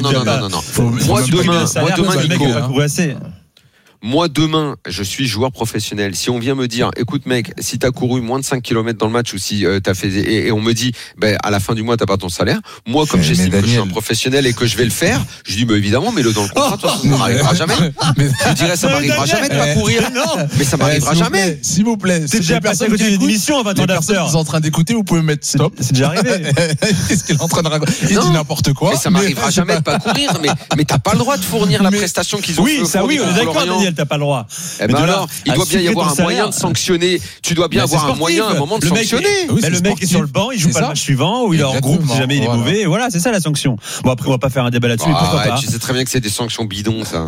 Moi demain, Nico. Moi, demain, je suis joueur professionnel. Si on vient me dire, écoute, mec, si t'as couru moins de 5 km dans le match ou si t'as fait, et on me dit, à la fin du mois, t'as pas ton salaire. Moi, comme j'estime que je suis un professionnel et que je vais le faire, je dis, évidemment, mets-le dans le contrat, ça m'arrivera jamais. Je dirais, ça m'arrivera jamais de pas courir. Mais ça m'arrivera jamais. S'il vous plaît. C'est déjà personne qui écoute une émission à 20 ans d'after. Vous êtes en train d'écouter, vous pouvez mettre stop. C'est déjà arrivé. Qu'est-ce qu'il est en train de raconter? Il dit n'importe quoi. Mais ça m'arrivera jamais de pas courir. Mais t'as pas le droit de fournir la prestation qu'ils ont fait. Oui, ça oui, on est d'accord, Daniel, t'as pas le droit. Alors, il doit bien y avoir un moyen de sanctionner. Tu dois bien avoir un moyen, un moment de sanctionner. Le mec est sur le banc, il joue pas le match suivant, ou il est en groupe, si jamais il est mauvais. Voilà, c'est ça la sanction. Bon, après, on va pas faire un débat là-dessus, pourquoi pas. Tu sais très bien que c'est des sanctions bidons, ça.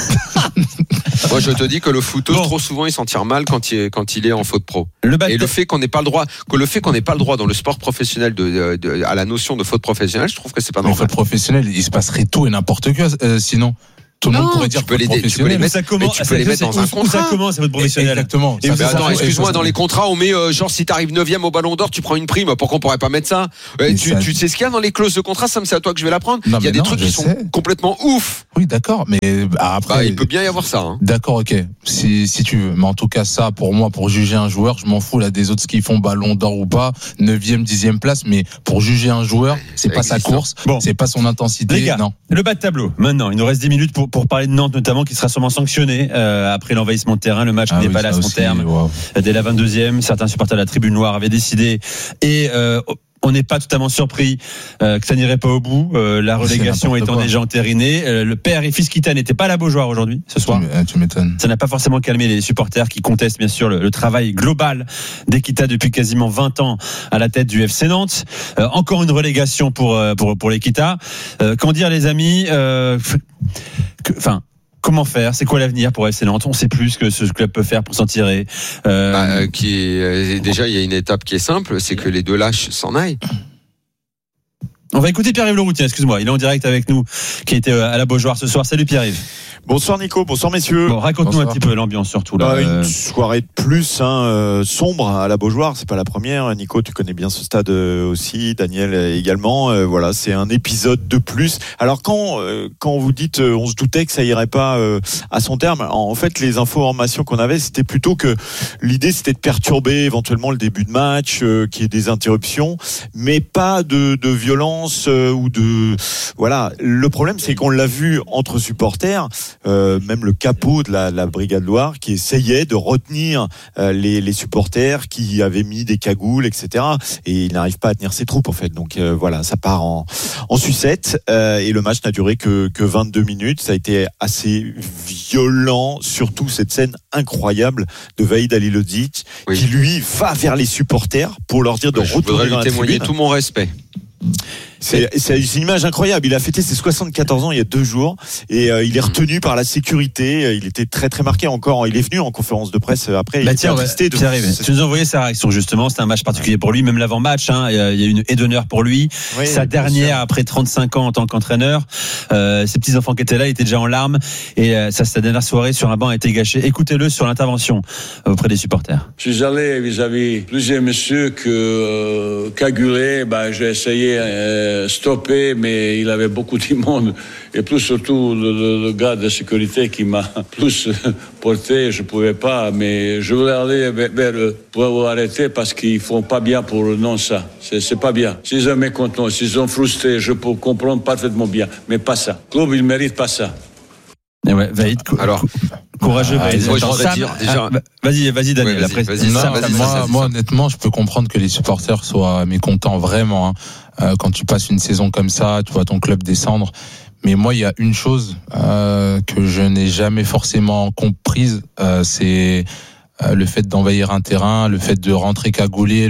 Moi, je te dis que le footeux, trop souvent, il s'en tire mal quand il est en faute pro. Et le fait qu'on n'ait pas le droit, dans le sport professionnel à la notion de faute professionnelle, je trouve que c'est pas normal. En faute professionnelle, il se passerait tout et n'importe quoi, sinon. Tout le monde pourrait dire tu peux les mettre, tu peux les mettre dans un contrat. Ça commence, c'est votre professionnel. Exactement. Attends, excuse-moi, dans les contrats, on met genre si t'arrives 9e au Ballon d'Or, tu prends une prime. Pourquoi on pourrait pas mettre ça? Tu sais ce qu'il y a dans les clauses de contrat, Sam, c'est à toi que je vais l'apprendre. Il y a des trucs qui sont complètement ouf. Oui, d'accord, mais après. Il peut bien y avoir ça. D'accord, ok. Si tu veux. Mais en tout cas, ça, pour moi, pour juger un joueur, je m'en fous là des autres qui font Ballon d'Or ou pas, 9e, 10e place, mais pour juger un joueur, c'est pas sa course, c'est pas son intensité. Les gars, le bas de tableau. Maintenant, il nous reste 10 minutes pour parler de Nantes, notamment, qui sera sûrement sanctionné après l'envahissement de terrain, le match qui n'est pas là à son terme. Dès la 22e, certains supporters de la tribune noire avaient décidé, et on n'est pas totalement surpris que ça n'irait pas au bout, la relégation étant déjà entérinée. Le père et fils Kita n'étaient pas à la Beaujoire aujourd'hui, ce soir. Tu m'étonnes. Ça n'a pas forcément calmé les supporters qui contestent bien sûr le travail global d'Equita depuis quasiment 20 ans à la tête du FC Nantes. Encore une relégation pour l'Equita. Qu'en dire, les amis? Comment faire? C'est quoi l'avenir pour FC Nantes? On sait plus ce que ce club peut faire pour s'en tirer. Déjà, il y a une étape qui est simple, c'est que les deux lâches s'en aillent. On va écouter Pierre-Yves Leroux, excuse-moi, il est en direct avec nous, qui était à la Beaujoire ce soir. Salut Pierre-Yves. Bonsoir Nico, bonsoir messieurs. Bon, raconte-nous un petit peu l'ambiance surtout là. Une soirée de plus sombre à la Beaujoire, c'est pas la première. Nico, tu connais bien ce stade aussi, Daniel également. Voilà, c'est un épisode de plus. Alors quand vous dites on se doutait que ça irait pas à son terme, en fait les informations qu'on avait, c'était plutôt que l'idée c'était de perturber éventuellement le début de match, qu'il y ait des interruptions, mais pas de violence ou de voilà. Le problème c'est qu'on l'a vu entre supporters. Même le capot de la Brigade Loire qui essayait de retenir les supporters qui avaient mis des cagoules, etc. Et il n'arrive pas à tenir ses troupes en fait. Donc voilà, ça part en sucette et le match n'a duré que 22 minutes. Ça a été assez violent, surtout cette scène incroyable de Vahid Halilhodžić qui lui va vers les supporters pour leur dire de retourner dans la tribune. Je voudrais lui témoigner tout mon respect. C'est une image incroyable. Il a fêté ses 74 ans il y a 2 jours et il est retenu par la sécurité. Il était très très marqué encore. Il est venu en conférence de presse après. Il était attristé tu nous as envoyé sa réaction justement. C'était un match particulier pour lui, même l'avant-match. Il y a une haie d'honneur pour lui. Sa dernière après 35 ans en tant qu'entraîneur. Ses petits enfants qui étaient là, il était déjà en larmes et sa dernière soirée sur un banc a été gâchée. Écoutez-le sur l'intervention auprès des supporters. Je suis allé vis-à-vis plusieurs messieurs cagulés. J'ai essayé stoppé, mais il avait beaucoup de monde et plus surtout le gars de sécurité qui m'a plus porté. Je pouvais pas, mais je voulais aller vers eux pour vous arrêter parce qu'ils font pas bien pour non ça. C'est pas bien. S'ils sont mécontents, s'ils sont frustrés, je peux comprendre parfaitement bien, mais pas ça. Le club, il mérite pas ça. Et ouais, Vahid, alors courageux. Moi, je voudrais dire déjà. Vas-y, Daniel. Après, moi, honnêtement, je peux comprendre que les supporters soient mécontents vraiment. Quand tu passes une saison comme ça, tu vois ton club descendre. Mais moi, il y a une chose que je n'ai jamais forcément comprise, c'est le fait d'envahir un terrain, le fait de rentrer cagoulé,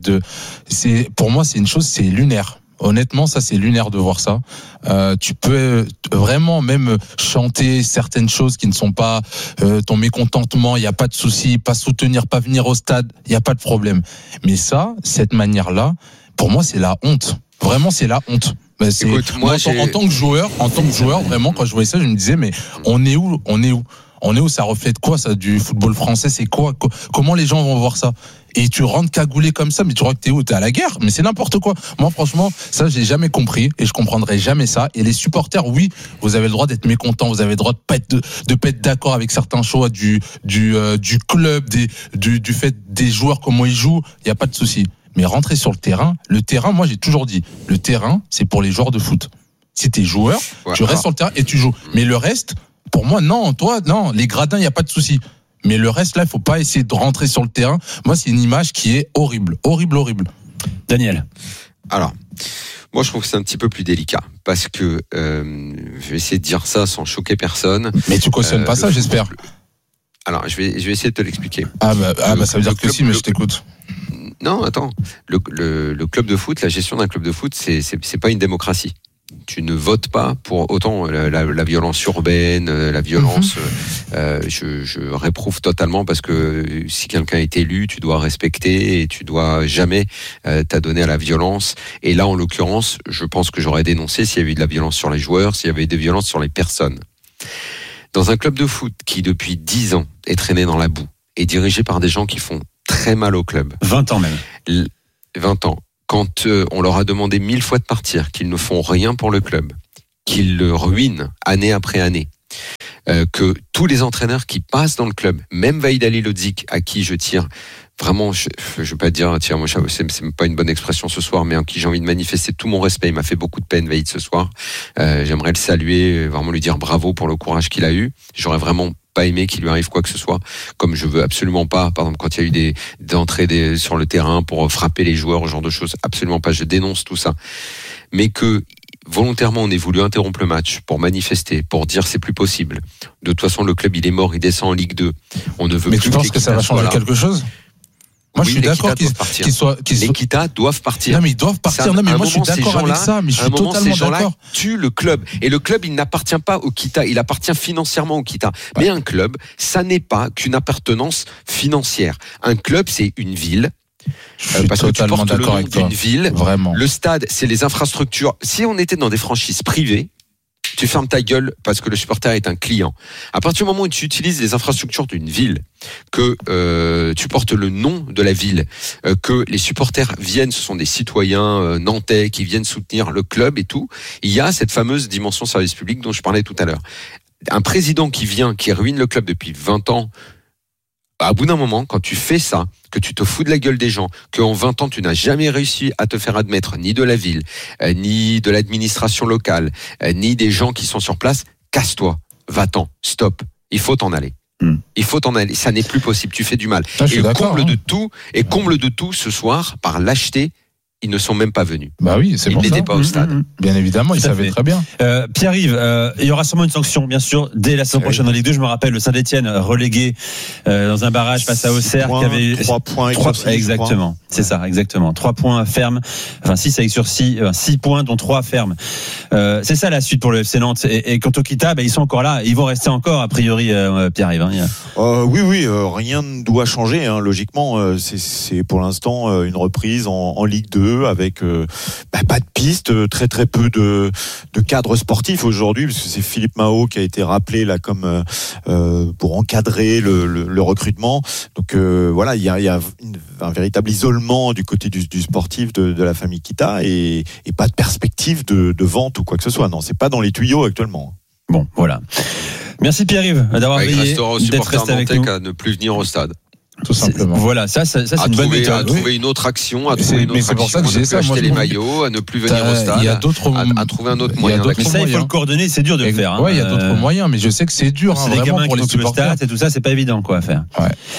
pour moi, c'est une chose, c'est lunaire. Honnêtement, ça c'est lunaire de voir ça. Tu peux vraiment même chanter certaines choses qui ne sont pas ton mécontentement, il n'y a pas de souci, pas soutenir, pas venir au stade, il n'y a pas de problème. Mais ça, cette manière-là, pour moi c'est la honte. Vraiment c'est la honte. Écoute, en tant que joueur, vraiment quand je voyais ça, je me disais mais on est où, ça reflète quoi ça du football français, c'est quoi, comment les gens vont voir ça? et tu rentres cagoulé comme ça, mais tu crois que t'es où? T'es à la guerre? Mais c'est n'importe quoi. Moi, franchement, ça, j'ai jamais compris et je comprendrai jamais ça. Et les supporters, oui, vous avez le droit d'être mécontents, vous avez le droit de pas être d'accord avec certains choix du club, du fait des joueurs, comment ils jouent, il y a pas de souci. Mais rentrer sur le terrain, moi j'ai toujours dit, le terrain, c'est pour les joueurs de foot. Si t'es joueur, tu restes sur le terrain et tu joues. Mais le reste, pour moi, non, les gradins, il y a pas de souci. Mais le reste, là, il faut pas essayer de rentrer sur le terrain. Moi, c'est une image qui est horrible. Daniel. Alors, moi, je trouve que c'est un petit peu plus délicat parce que je vais essayer de dire ça sans choquer personne. Mais tu cautionnes pas ça, j'espère. Alors, je vais essayer de te l'expliquer. Ça veut dire que si, mais je t'écoute. Non, attends. Le club de foot, la gestion d'un club de foot, c'est pas une démocratie. Tu ne votes pas pour autant la violence urbaine, la violence. Je réprouve totalement parce que si quelqu'un est élu, tu dois respecter et tu dois jamais t'adonner à la violence. Et là, en l'occurrence, je pense que j'aurais dénoncé s'il y avait eu de la violence sur les joueurs, s'il y avait eu des violences sur les personnes. Dans un club de foot qui, depuis 10 ans, est traîné dans la boue et dirigé par des gens qui font très mal au club. 20 ans même. 20 ans. Quand on leur a demandé 1000 fois de partir, qu'ils ne font rien pour le club, qu'ils le ruinent année après année, que tous les entraîneurs qui passent dans le club, même Vahid Halilhodžić, à qui je tire vraiment, je vais pas dire tire moi c'est pas une bonne expression ce soir, mais en qui j'ai envie de manifester tout mon respect. Il m'a fait beaucoup de peine, Vahid, ce soir. J'aimerais le saluer, vraiment lui dire bravo pour le courage qu'il a eu. J'aurais vraiment pas aimé qu'il lui arrive quoi que ce soit, comme je veux absolument pas, par exemple, quand il y a eu des entrées sur le terrain pour frapper les joueurs, ce genre de choses, absolument pas, je dénonce tout ça. Mais que volontairement on ait voulu interrompre le match pour manifester, pour dire c'est plus possible. De toute façon, le club il est mort, il descend en Ligue 2. On ne veut mais plus. Mais tu penses que ça va changer quelque chose? Moi, oui, je suis d'accord les Kita doivent partir. Non, mais ils doivent partir. Non, mais moi, je suis d'accord avec ça, mais je suis totalement d'accord. Tue le club. Et le club, il n'appartient pas au Kita. Il appartient financièrement au Kita. Ouais. Mais un club, ça n'est pas qu'une appartenance financière. Un club, c'est une ville. Parce que tu portes le nom d'une ville. Vraiment. Le stade, c'est les infrastructures. Si on était dans des franchises privées, tu fermes ta gueule parce que le supporter est un client. À partir du moment où tu utilises les infrastructures d'une ville, que tu portes le nom de la ville, que les supporters viennent, ce sont des citoyens nantais qui viennent soutenir le club et tout, il y a cette fameuse dimension service public dont je parlais tout à l'heure. Un président qui vient, qui ruine le club depuis 20 ans, à bout d'un moment, quand tu fais ça, que tu te fous de la gueule des gens, qu'en 20 ans, tu n'as jamais réussi à te faire admettre ni de la ville, ni de l'administration locale, ni des gens qui sont sur place, casse-toi, va-t'en, stop, il faut t'en aller. Il faut t'en aller, ça n'est plus possible, tu fais du mal. Et comble de tout ce soir, par lâcheté, ils ne sont même pas venus. Bah oui, c'est ils pour ça. Ils n'étaient pas au stade. Bien évidemment, ils savaient très bien. Pierre-Yves, il y aura sûrement une sanction, bien sûr, dès la saison prochaine en Ligue 2. Je me rappelle le Saint-Etienne relégué dans un barrage face à Auxerre qui avait 3 points exactement. C'est ça, exactement. 3 points fermes, enfin 6 avec sursis, 6 points dont 3 fermes. C'est ça la suite pour le FC Nantes. Et quant au Kita, ils sont encore là, ils vont rester encore a priori, Pierre-Yves. Oui, rien ne doit changer. Logiquement, c'est pour l'instant une reprise en Ligue 2. Avec pas de piste, très très peu de cadres sportifs aujourd'hui, parce que c'est Philippe Mao qui a été rappelé là comme pour encadrer le recrutement. Donc voilà, il y a un véritable isolement du côté du sportif de la famille Kita et pas de perspective de vente ou quoi que ce soit. Non, c'est pas dans les tuyaux actuellement. Bon, voilà. Merci Pierre-Yves d'avoir veillé, d'être resté avec nous. À ne plus venir au stade. Tout simplement. Voilà, ça c'est une bonne méthode. À trouver une autre action, à trouver une autre action, à ne plus acheter les maillots, à ne plus venir au stade, à trouver un autre moyen. Mais ça, il faut le coordonner, c'est dur de le faire. Ouais, il y a d'autres moyens, mais je sais que c'est dur. C'est des gamins qui sont le stade et tout ça, c'est pas évident quoi à faire.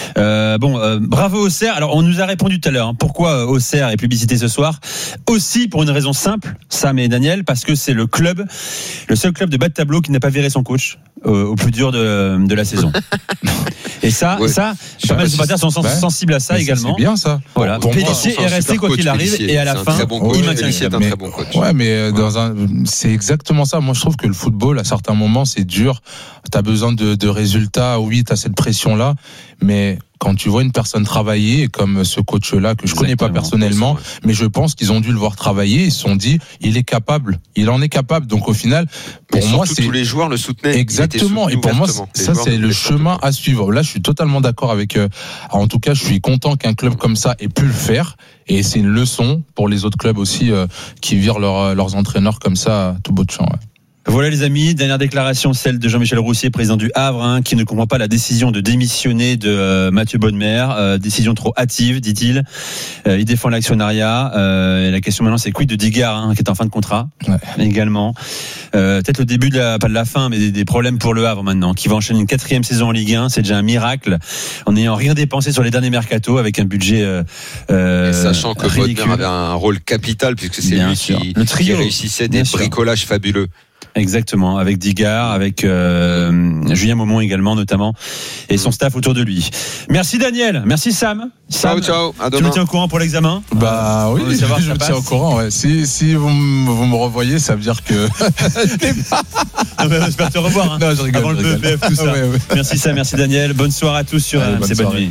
Bravo Auxerre. Alors on nous a répondu tout à l'heure. Pourquoi Auxerre est publicité ce soir? Aussi pour une raison simple, Sam et Daniel, parce que c'est le seul club de bas de tableau qui n'a pas viré son coach au plus dur de la saison. Et ça, pas mal de supporters sont sensibles à ça également. C'est bien ça. Voilà. Pélissier est resté quoi qu'il arrive et à la fin, il maintient un très bon coach. Ouais, mais c'est exactement ça. Moi, je trouve que le football, à certains moments, c'est dur. T'as besoin de résultats. Oui, t'as cette pression-là, mais quand tu vois une personne travailler comme ce coach-là que je connais pas personnellement, mais je pense qu'ils ont dû le voir travailler. Ils se sont dit, il en est capable. Donc au final, pour moi, c'est tous les joueurs le soutenaient. Exactement. Et pour moi, ça c'est le chemin à suivre. Là, je suis totalement d'accord avec. En tout cas, je suis content qu'un club comme ça ait pu le faire. Et c'est une leçon pour les autres clubs aussi qui virent leurs entraîneurs comme ça à tout bout de champ. Ouais. Voilà les amis, dernière déclaration, celle de Jean-Michel Roussier, président du Havre, qui ne comprend pas la décision de démissionner de Mathieu Bonnemer, décision trop hâtive, dit-il. Il défend l'actionnariat. Et la question maintenant, c'est quid de Digard, qui est en fin de contrat également. Peut-être le début pas de la fin, mais des problèmes pour le Havre maintenant, qui va enchaîner une 4e saison en Ligue 1. C'est déjà un miracle, en n'ayant rien dépensé sur les derniers mercatos, avec un budget et sachant que Bonnemer avait un rôle capital, puisque c'est lui qui réussissait des bricolages fabuleux. Exactement, avec Digard, avec Julien Maumont également notamment, et son staff autour de lui. Merci Daniel, merci Sam. Ciao, à demain. Tu me tiens au courant pour l'examen? Bah oui, je me tiens au courant. Ouais. Si vous me revoyez, ça veut dire que. J'espère te revoir. Non, je rigole. Avant le BEPF, tout ça. Ouais. Merci Sam, merci Daniel. Bonne soirée à tous sur RMC. Bonne nuit.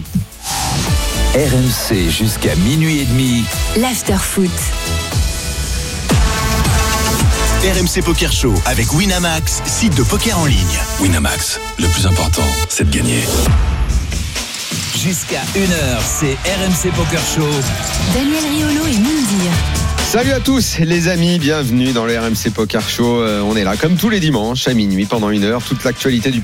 RMC jusqu'à minuit et demi. L'Afterfoot. RMC Poker Show avec Winamax, site de poker en ligne. Winamax, le plus important, c'est de gagner. Jusqu'à 1h, c'est RMC Poker Show. Daniel Riolo et Moundir. Salut à tous les amis, bienvenue dans le RMC Poker Show. On est là comme tous les dimanches à minuit pendant 1 heure, toute l'actualité du